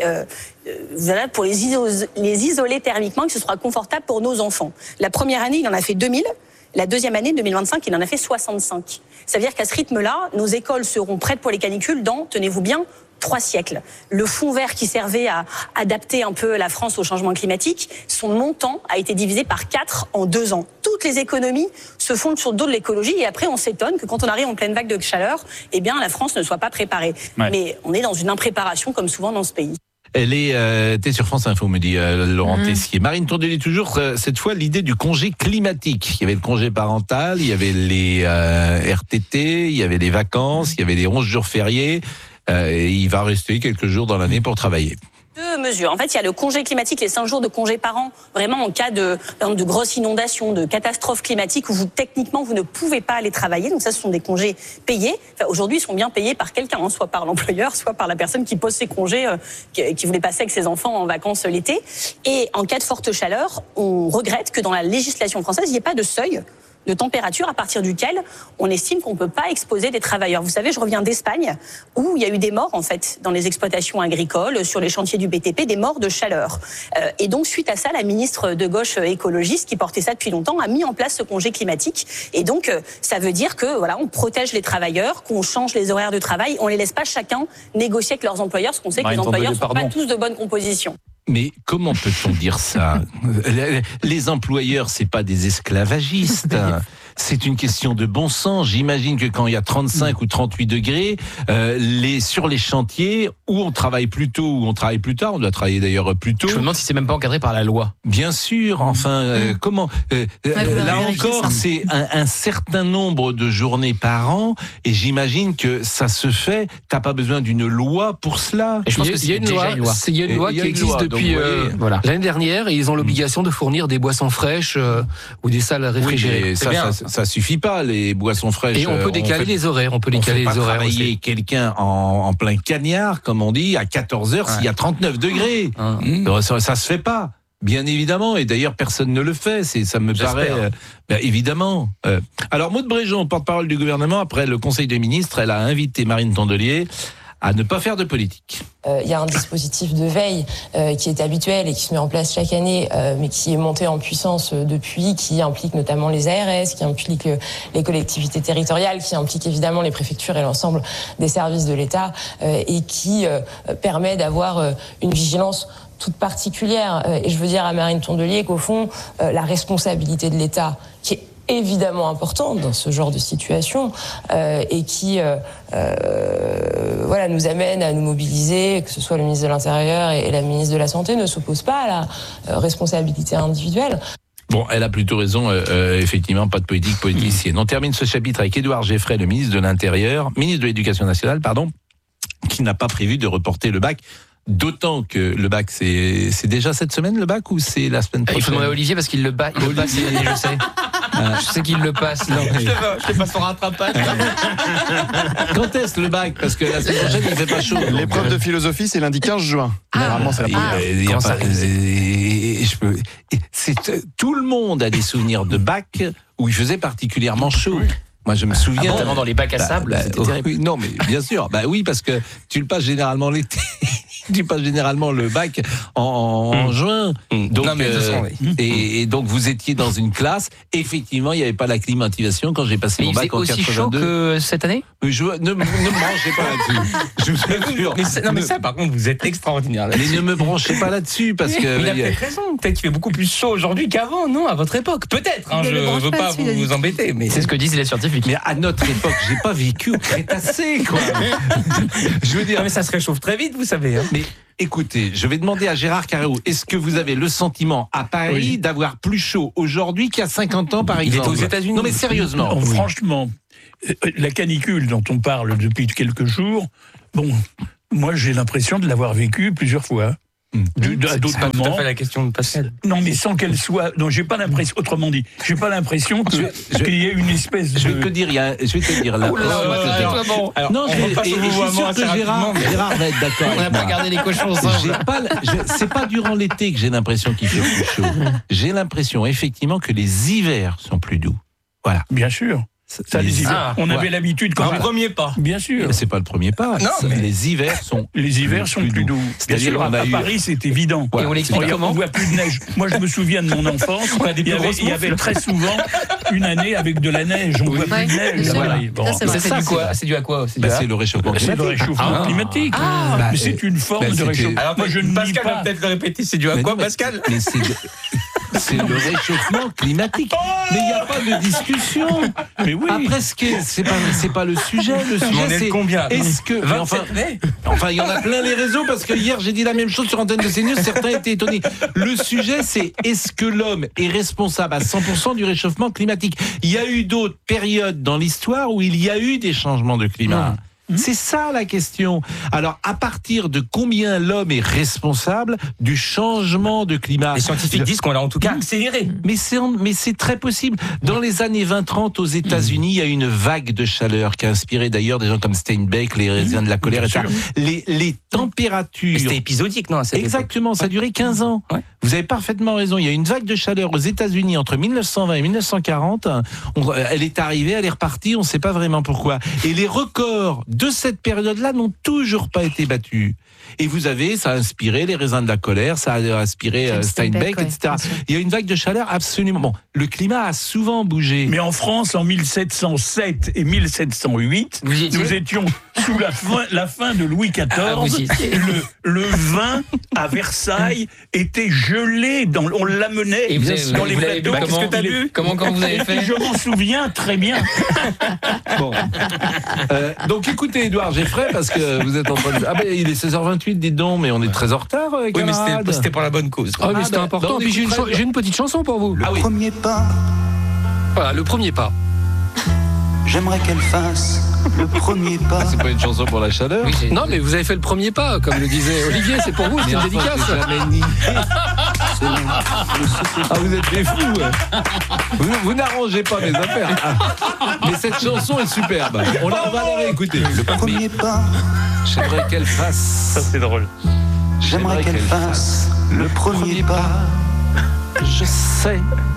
isoler thermiquement, que ce sera confortable pour nos enfants. La première année, il en a fait 2000. La deuxième année, 2025, il en a fait 65. Ça veut dire qu'à ce rythme-là, nos écoles seront prêtes pour les canicules dans, tenez-vous bien, 3 siècles. Le fonds vert qui servait à adapter un peu la France au changement climatique, son montant a été divisé par 4 en 2 ans. Toutes les économies se fondent sur le dos de l'écologie et après on s'étonne que quand on arrive en pleine vague de chaleur, eh bien la France ne soit pas préparée. Ouais. Mais on est dans une impréparation comme souvent dans ce pays. Elle était sur France Info, me dit Laurent Tessier. Marine Tondelier, toujours, cette fois, l'idée du congé climatique. Il y avait le congé parental, il y avait les RTT, il y avait les vacances, il y avait les 11 jours fériés. Et il va rester quelques jours dans l'année pour travailler. 2 mesures. En fait, il y a le congé climatique, les 5 jours de congé par an, vraiment en cas de grosses inondations, de catastrophes climatiques où techniquement, vous ne pouvez pas aller travailler. Donc ça, ce sont des congés payés. Enfin, aujourd'hui, ils sont bien payés par quelqu'un, soit par l'employeur, soit par la personne qui pose ses congés, qui voulait passer avec ses enfants en vacances l'été. Et en cas de forte chaleur, on regrette que dans la législation française, il n'y ait pas de seuil de température à partir duquel on estime qu'on ne peut pas exposer des travailleurs. Vous savez, je reviens d'Espagne où il y a eu des morts en fait dans les exploitations agricoles, sur les chantiers du BTP, des morts de chaleur. Et donc suite à ça, la ministre de gauche écologiste qui portait ça depuis longtemps a mis en place ce congé climatique. Et donc ça veut dire que voilà, on protège les travailleurs, qu'on change les horaires de travail, on les laisse pas chacun négocier avec leurs employeurs, parce qu'on sait que les employeurs ne sont pas tous de bonne composition. Mais comment peut-on dire ça? Les employeurs, c'est pas des esclavagistes. C'est une question de bon sens. J'imagine que quand il y a 35 ou 38 degrés, sur les chantiers, où on travaille plus tôt ou on travaille plus tard, on doit travailler d'ailleurs plus tôt. Je me demande si c'est même pas encadré par la loi. Bien sûr, enfin, comment là encore, c'est un certain nombre de journées par an, et j'imagine que ça se fait. T'as pas besoin d'une loi pour cela. Et je pense qu'il y a une loi qui existe depuis l'année dernière, et ils ont l'obligation de fournir des boissons fraîches ou des salles réfrigérées. Oui, ça suffit pas, les boissons fraîches. Et on peut décaler les horaires. On peut décaler les horaires. Travailler quelqu'un en plein cagnard, comme on dit, à 14h s'il y a 39 degrés. Ça se fait pas. Bien évidemment, et d'ailleurs personne ne le fait. Ça me paraît évidemment. Alors Maud Bréjon, porte-parole du gouvernement, après le Conseil des ministres, elle a invité Marine Tondelier à ne pas faire de politique. Il y a un dispositif de veille qui est habituel et qui se met en place chaque année, mais qui est monté en puissance depuis, qui implique notamment les ARS, qui implique les collectivités territoriales, qui implique évidemment les préfectures et l'ensemble des services de l'État, et qui permet d'avoir une vigilance toute particulière. Et je veux dire à Marine Tondelier qu'au fond, la responsabilité de l'État, qui est évidemment importante dans ce genre de situation et qui nous amène à nous mobiliser, que ce soit le ministre de l'Intérieur et la ministre de la Santé ne s'opposent pas à la responsabilité individuelle. Bon, elle a plutôt raison, effectivement, pas de politique politicienne. On termine ce chapitre avec Édouard Geffray, le ministre de l'Intérieur, ministre de l'Éducation nationale, qui n'a pas prévu de reporter le bac. D'autant que le bac, c'est déjà cette semaine le bac ou c'est la semaine prochaine? Il faut demander à Olivier parce qu'il le passe cette année, je sais. Je sais qu'il le passe. Je te passe son rattrapage. Quand est-ce le bac? Parce que la semaine prochaine, il fait pas chaud. L'épreuve de philosophie, c'est lundi 15 juin. Normalement, c'est la première. Tout le monde a des souvenirs de bac où il faisait particulièrement chaud. Moi, je me souviens. Notamment dans les bacs à sable, c'était terrible. Oui, non, mais bien sûr. Oui, parce que tu le passes généralement l'été. Tu passes généralement le bac en juin. Donc, non, mais de toute façon, oui. Et donc, vous étiez dans une classe. Effectivement, il n'y avait pas la climatisation quand j'ai passé mon bac en 82. Il faisait aussi chaud que cette année? Ne me branchez pas là-dessus. Je vous assure. Mais ça, par contre, vous êtes extraordinaire. Mais ne me branchez pas là-dessus parce que. Il a peut-être raison. Peut-être qu'il fait beaucoup plus chaud aujourd'hui qu'avant, non, à votre époque. Peut-être. Je ne veux pas vous embêter, mais c'est ce que disent les scientifiques. Mais à notre époque, j'ai pas vécu au Crétacé, quoi. Je veux dire. Non, mais ça se réchauffe très vite, vous savez. Hein. Mais écoutez, je vais demander à Gérard Carreau, est-ce que vous avez le sentiment à Paris d'avoir plus chaud aujourd'hui qu'il y a 50 ans, par exemple? Il est aux États-Unis. Non, mais sérieusement. Non, franchement, la canicule dont on parle depuis quelques jours, moi j'ai l'impression de l'avoir vécu plusieurs fois. À d'autres moments. Tout à fait la question de Pascal. Non, mais sans qu'elle soit. Non, j'ai pas l'impression. Autrement dit, j'ai pas l'impression qu'il y ait une espèce de. Je vais te dire là. Non, je suis sûr que Gérard va être d'accord. On n'a pas gardé les cochons. C'est pas durant l'été que j'ai l'impression qu'il fait plus chaud. J'ai l'impression effectivement que les hivers sont plus doux. Voilà. Bien sûr. Ça, les hivers. On avait l'habitude quand même. Un premier pas. Bien sûr. Mais c'est pas le premier pas. Non, mais les hivers sont plus doux. C'est-à-dire à Paris, c'est évident. Et on l'explique comment? On voit plus de neige. Moi, je me souviens de mon enfance. Il y avait très souvent une année avec de la neige. On voit plus de neige. C'est dû à quoi? C'est le réchauffement climatique. C'est le réchauffement climatique. Mais c'est une forme de réchauffement. Alors, moi, je ne Pascal va peut-être le répéter. C'est dû à quoi, Pascal? C'est le réchauffement climatique. Mais il n'y a pas de discussion. Mais oui. Après, c'est pas le sujet. Le sujet, c'est combien? Est-ce que 27 mai. Enfin, il y en a plein les réseaux parce que hier j'ai dit la même chose sur Antenne de CNews. Certains étaient étonnés. Le sujet, c'est est-ce que l'homme est responsable à 100% du réchauffement climatique? Il y a eu d'autres périodes dans l'histoire où il y a eu des changements de climat. C'est ça la question. Alors, à partir de combien l'homme est responsable du changement de climat? Les scientifiques disent qu'on l'a en tout cas accéléré. Mais c'est très possible. Dans les années 20-30 aux États-Unis, il y a une vague de chaleur qui a inspiré d'ailleurs des gens comme Steinbeck, les raisins de la colère, etc. Les températures. C'était épisodique, non? Exactement, ça a duré 15 ans. Ouais. Vous avez parfaitement raison. Il y a une vague de chaleur aux États-Unis entre 1920 et 1940. Elle est arrivée, elle est repartie, on ne sait pas vraiment pourquoi. Et les records de cette période-là n'ont toujours pas été battus. Et ça a inspiré les raisins de la colère, ça a inspiré Steinbeck, etc. Il y a une vague de chaleur absolument. Bon, le climat a souvent bougé. Mais en France, en 1707 et 1708, nous étions sous la fin de Louis XIV. Le vin à Versailles était gelé. On l'amenait dans les plateaux. Qu'est-ce que tu as bu? Comment vous avez fait? Je m'en souviens très bien. Bon. Donc écoutez, Édouard Geffray, parce que vous êtes en train de... il est 16h28, dites donc, mais on est très en retard, camarades. Oui, mais c'était pour la bonne cause. Ah, mais c'était important. Puis j'ai une petite chanson pour vous. Le premier pas. Voilà, le premier pas. J'aimerais qu'elle fasse le premier pas. C'est pas une chanson pour la chaleur? Oui, non, mais vous avez fait le premier pas, comme le disait Olivier, c'est pour vous, c'est une dédicace. Vous êtes des fous. Vous n'arrangez pas mes affaires. Mais cette chanson est superbe. On va la réécouter. Le premier pas. J'aimerais qu'elle fasse. Ça, c'est drôle. J'aimerais qu'elle fasse le premier pas. Je sais.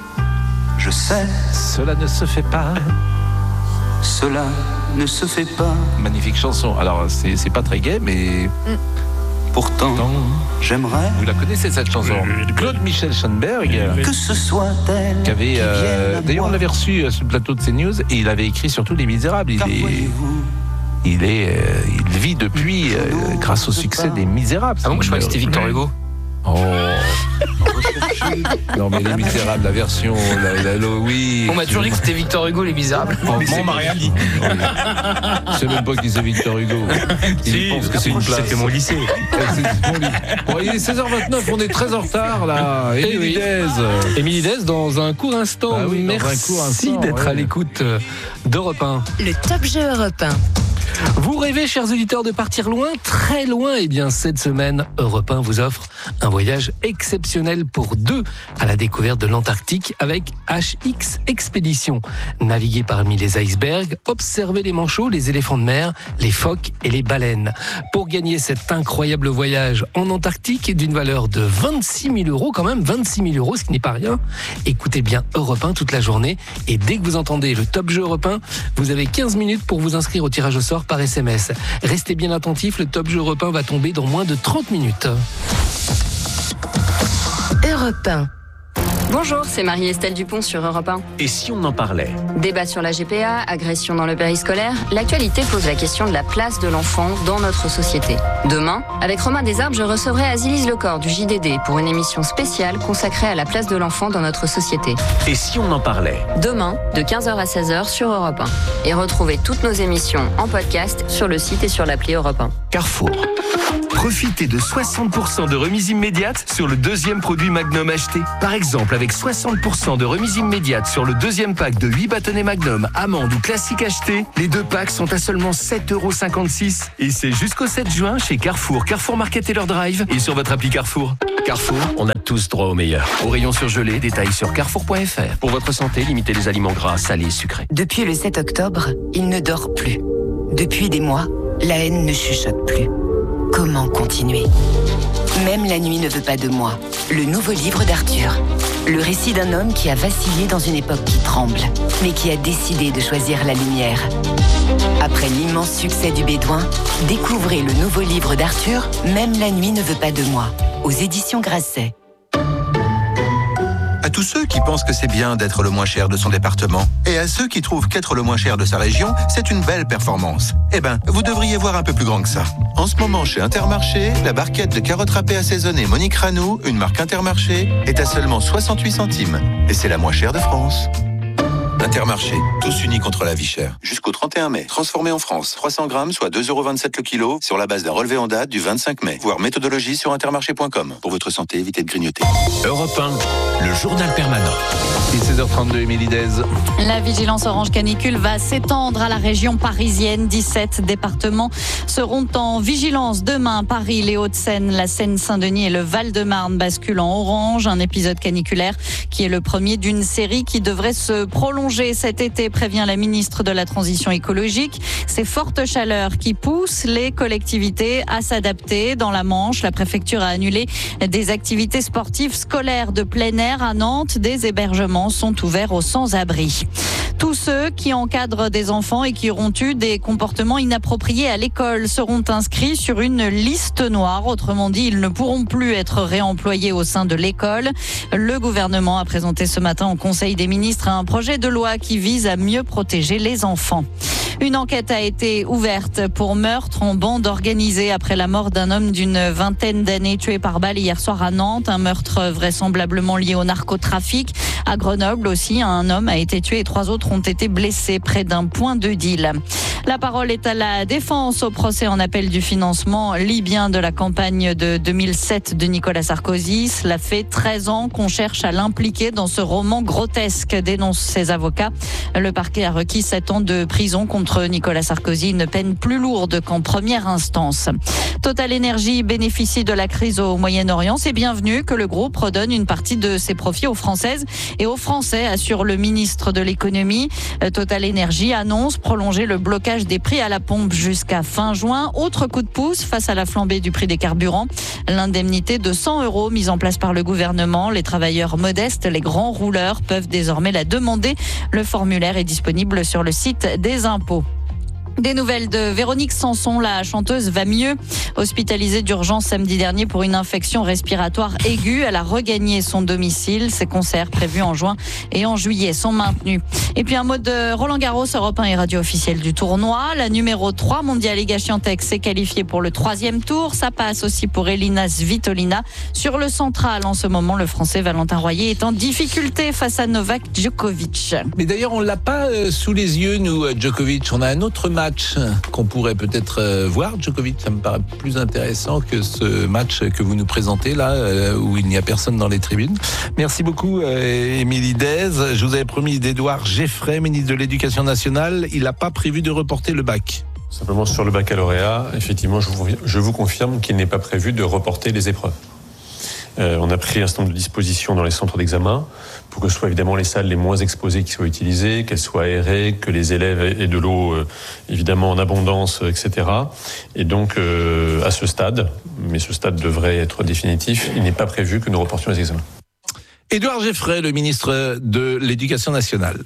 Cela ne se fait pas. Cela ne se fait pas. Magnifique chanson. Alors, c'est pas très gai, mais... Pourtant, j'aimerais... Vous la connaissez, cette chanson? Claude Michel Schoenberg. Que ce soit elle qui avait... D'ailleurs, on l'avait reçu sur le plateau de CNews, et il avait écrit surtout Les Misérables. Il vit depuis grâce au succès des Misérables. Ah bon, je crois que c'était Victor Hugo. Oh. Non, mais Les Misérables, la version, oui. On m'a toujours dit que c'était Victor Hugo, Les Misérables. On m'a rien dit. Je sais même pas qui c'est Victor Hugo. Il pense que c'est une place. C'était mon lycée. Bon, il est 16h29, on est très en retard là. Émilie Dez dans un court instant. Bah oui, merci d'être à l'écoute d'Europe 1. Le Top Jeu Europe 1. Vous rêvez, chers auditeurs, de partir loin, très loin? Eh bien, cette semaine, Europe 1 vous offre un voyage exceptionnel pour deux à la découverte de l'Antarctique avec HX Expédition. Naviguez parmi les icebergs, observez les manchots, les éléphants de mer, les phoques et les baleines. Pour gagner cet incroyable voyage en Antarctique d'une valeur de 26 000 euros, quand même 26 000 euros, ce qui n'est pas rien, écoutez bien Europe 1 toute la journée et dès que vous entendez le Top Jeu Europe 1, vous avez 15 minutes pour vous inscrire au tirage au sort par SMS. Restez bien attentifs, le Top Jeu Europe 1 va tomber dans moins de 30 minutes. Europe 1. Bonjour, c'est Marie-Estelle Dupont sur Europe 1. Et si on en parlait? Débat sur la GPA, agression dans le périscolaire, l'actualité pose la question de la place de l'enfant dans notre société. Demain, avec Romain Desarbes, je recevrai Azilise Lecor du JDD pour une émission spéciale consacrée à la place de l'enfant dans notre société. Et si on en parlait? Demain, de 15h à 16h sur Europe 1. Et retrouvez toutes nos émissions en podcast sur le site et sur l'appli Europe 1. Carrefour. Profitez de 60% de remise immédiate sur le deuxième produit Magnum acheté. Par exemple, avec 60% de remise immédiate sur le deuxième pack de 8 bâtonnets Magnum, amandes ou classiques achetés, les deux packs sont à seulement 7,56 €. Et c'est jusqu'au 7 juin chez Carrefour, Carrefour Market et leur drive et sur votre appli Carrefour. Carrefour, on a tous droit au meilleur. Au rayon surgelé, détails sur carrefour.fr. Pour votre santé, limitez les aliments gras, salés, sucrés. Depuis le 7 octobre, il ne dort plus. Depuis des mois, la haine ne chuchote plus. Comment continuer? Même la nuit ne veut pas de moi. Le nouveau livre d'Arthur. Le récit d'un homme qui a vacillé dans une époque qui tremble, mais qui a décidé de choisir la lumière. Après l'immense succès du Bédouin, découvrez le nouveau livre d'Arthur, Même la nuit ne veut pas de moi, aux éditions Grasset. À tous ceux qui pensent que c'est bien d'être le moins cher de son département, et à ceux qui trouvent qu'être le moins cher de sa région, c'est une belle performance. Eh ben, vous devriez voir un peu plus grand que ça. En ce moment, chez Intermarché, la barquette de carottes râpées assaisonnées Monique Ranou, une marque Intermarché, est à seulement 68 centimes. Et c'est la moins chère de France. Intermarché, tous unis contre la vie chère. Jusqu'au 31 mai. Transformé en France. 300 grammes, soit 2,27 € le kilo, sur la base d'un relevé en date du 25 mai. Voir méthodologie sur intermarché.com. Pour votre santé, évitez de grignoter. Europe 1, le journal permanent. Et 16h32, Émilie Dez. La vigilance orange canicule va s'étendre à la région parisienne. 17 départements seront en vigilance demain. Paris, les Hauts-de-Seine, la Seine-Saint-Denis et le Val-de-Marne basculent en orange. Un épisode caniculaire qui est le premier d'une série qui devrait se prolonger cet été, prévient la ministre de la Transition écologique. Ces fortes chaleurs qui poussent les collectivités à s'adapter. Dans la Manche, la préfecture a annulé des activités sportives scolaires de plein air à Nantes. Des hébergements sont ouverts aux sans-abri. Tous ceux qui encadrent des enfants et qui auront eu des comportements inappropriés à l'école seront inscrits sur une liste noire. Autrement dit, ils ne pourront plus être réemployés au sein de l'école. Le gouvernement a présenté ce matin au Conseil des ministres un projet de loi qui vise à mieux protéger les enfants. Une enquête a été ouverte pour meurtre en bande organisée après la mort d'un homme d'une vingtaine d'années tué par balle hier soir à Nantes. Un meurtre vraisemblablement lié au narcotrafic. À Grenoble aussi, un homme a été tué et 3 autres ont été blessés près d'un point de deal. La parole est à la défense au procès en appel du financement libyen de la campagne de 2007 de Nicolas Sarkozy. Cela fait 13 ans qu'on cherche à l'impliquer dans ce roman grotesque, dénoncent ses avocats. Le parquet a requis 7 ans de prison contre Nicolas Sarkozy, une peine plus lourde qu'en première instance. Total Energy bénéficie de la crise au Moyen-Orient. C'est bienvenu que le groupe redonne une partie de ses profits aux Françaises et aux Français, assure le ministre de l'économie. Total Energy annonce prolonger le blocage des prix à la pompe jusqu'à fin juin. Autre coup de pouce face à la flambée du prix des carburants. L'indemnité de 100 € mise en place par le gouvernement. Les travailleurs modestes, les grands rouleurs peuvent désormais la demander. Le formulaire est disponible sur le site des impôts. Des nouvelles de Véronique Sanson, la chanteuse va mieux. Hospitalisée d'urgence samedi dernier pour une infection respiratoire aiguë, elle a regagné son domicile. Ses concerts prévus en juin et en juillet sont maintenus. Et puis un mot de Roland Garros, Europe 1 et radio officielle du tournoi. La numéro 3 mondiale Iga Świątek s'est qualifiée pour le 3e tour. Ça passe aussi pour Elina Svitolina. Sur le central, en ce moment, le Français Valentin Royer est en difficulté face à Novak Djokovic. Mais d'ailleurs, on l'a pas sous les yeux, nous, Djokovic. On a un autre match qu'on pourrait peut-être voir. Djokovic, ça me paraît plus intéressant que ce match que vous nous présentez là, où il n'y a personne dans les tribunes. Merci beaucoup, Émilie Dez. Je vous avais promis d'Édouard Geffray, ministre de l'Éducation nationale. Il n'a pas prévu de reporter le bac. Simplement sur le baccalauréat, effectivement, je vous confirme qu'il n'est pas prévu de reporter les épreuves. On a pris un certain nombre de dispositions dans les centres d'examen pour que ce soit évidemment les salles les moins exposées qui soient utilisées, qu'elles soient aérées, que les élèves aient de l'eau évidemment en abondance, etc. Et donc à ce stade, mais ce stade devrait être définitif, il n'est pas prévu que nous reportions les examens. Édouard Geffray, le ministre de l'Éducation nationale.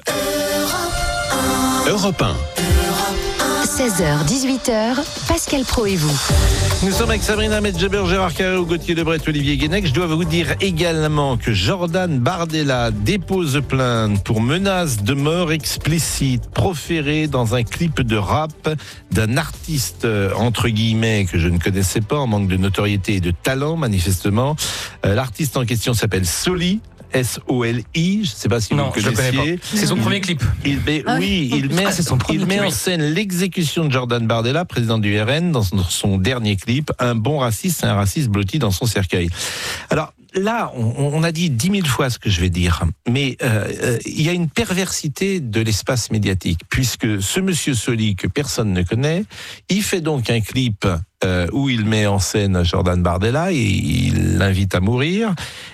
Europe 1. 16h, 18h, Pascal Praud et vous. Nous sommes avec Sabrina Medjeber, Gérard Carré, Gauthier Lebret, Olivier Guénec. Je dois vous dire également que Jordan Bardella dépose plainte pour menaces de mort explicites proférées dans un clip de rap d'un artiste, entre guillemets, que je ne connaissais pas, en manque de notoriété et de talent, manifestement. L'artiste en question s'appelle Soli. S-O-L-I, je ne sais pas si vous le connaissiez. C'est son premier clip. Il met en scène l'exécution de Jordan Bardella, président du RN, dans son dernier clip. Un bon raciste, c'est un raciste blotti dans son cercueil. Alors là, on a dit 10 000 fois ce que je vais dire, mais il y a une perversité de l'espace médiatique, puisque ce monsieur Soli, que personne ne connaît, il fait donc un clip où il met en scène Jordan Bardella et il l'invite à mourir.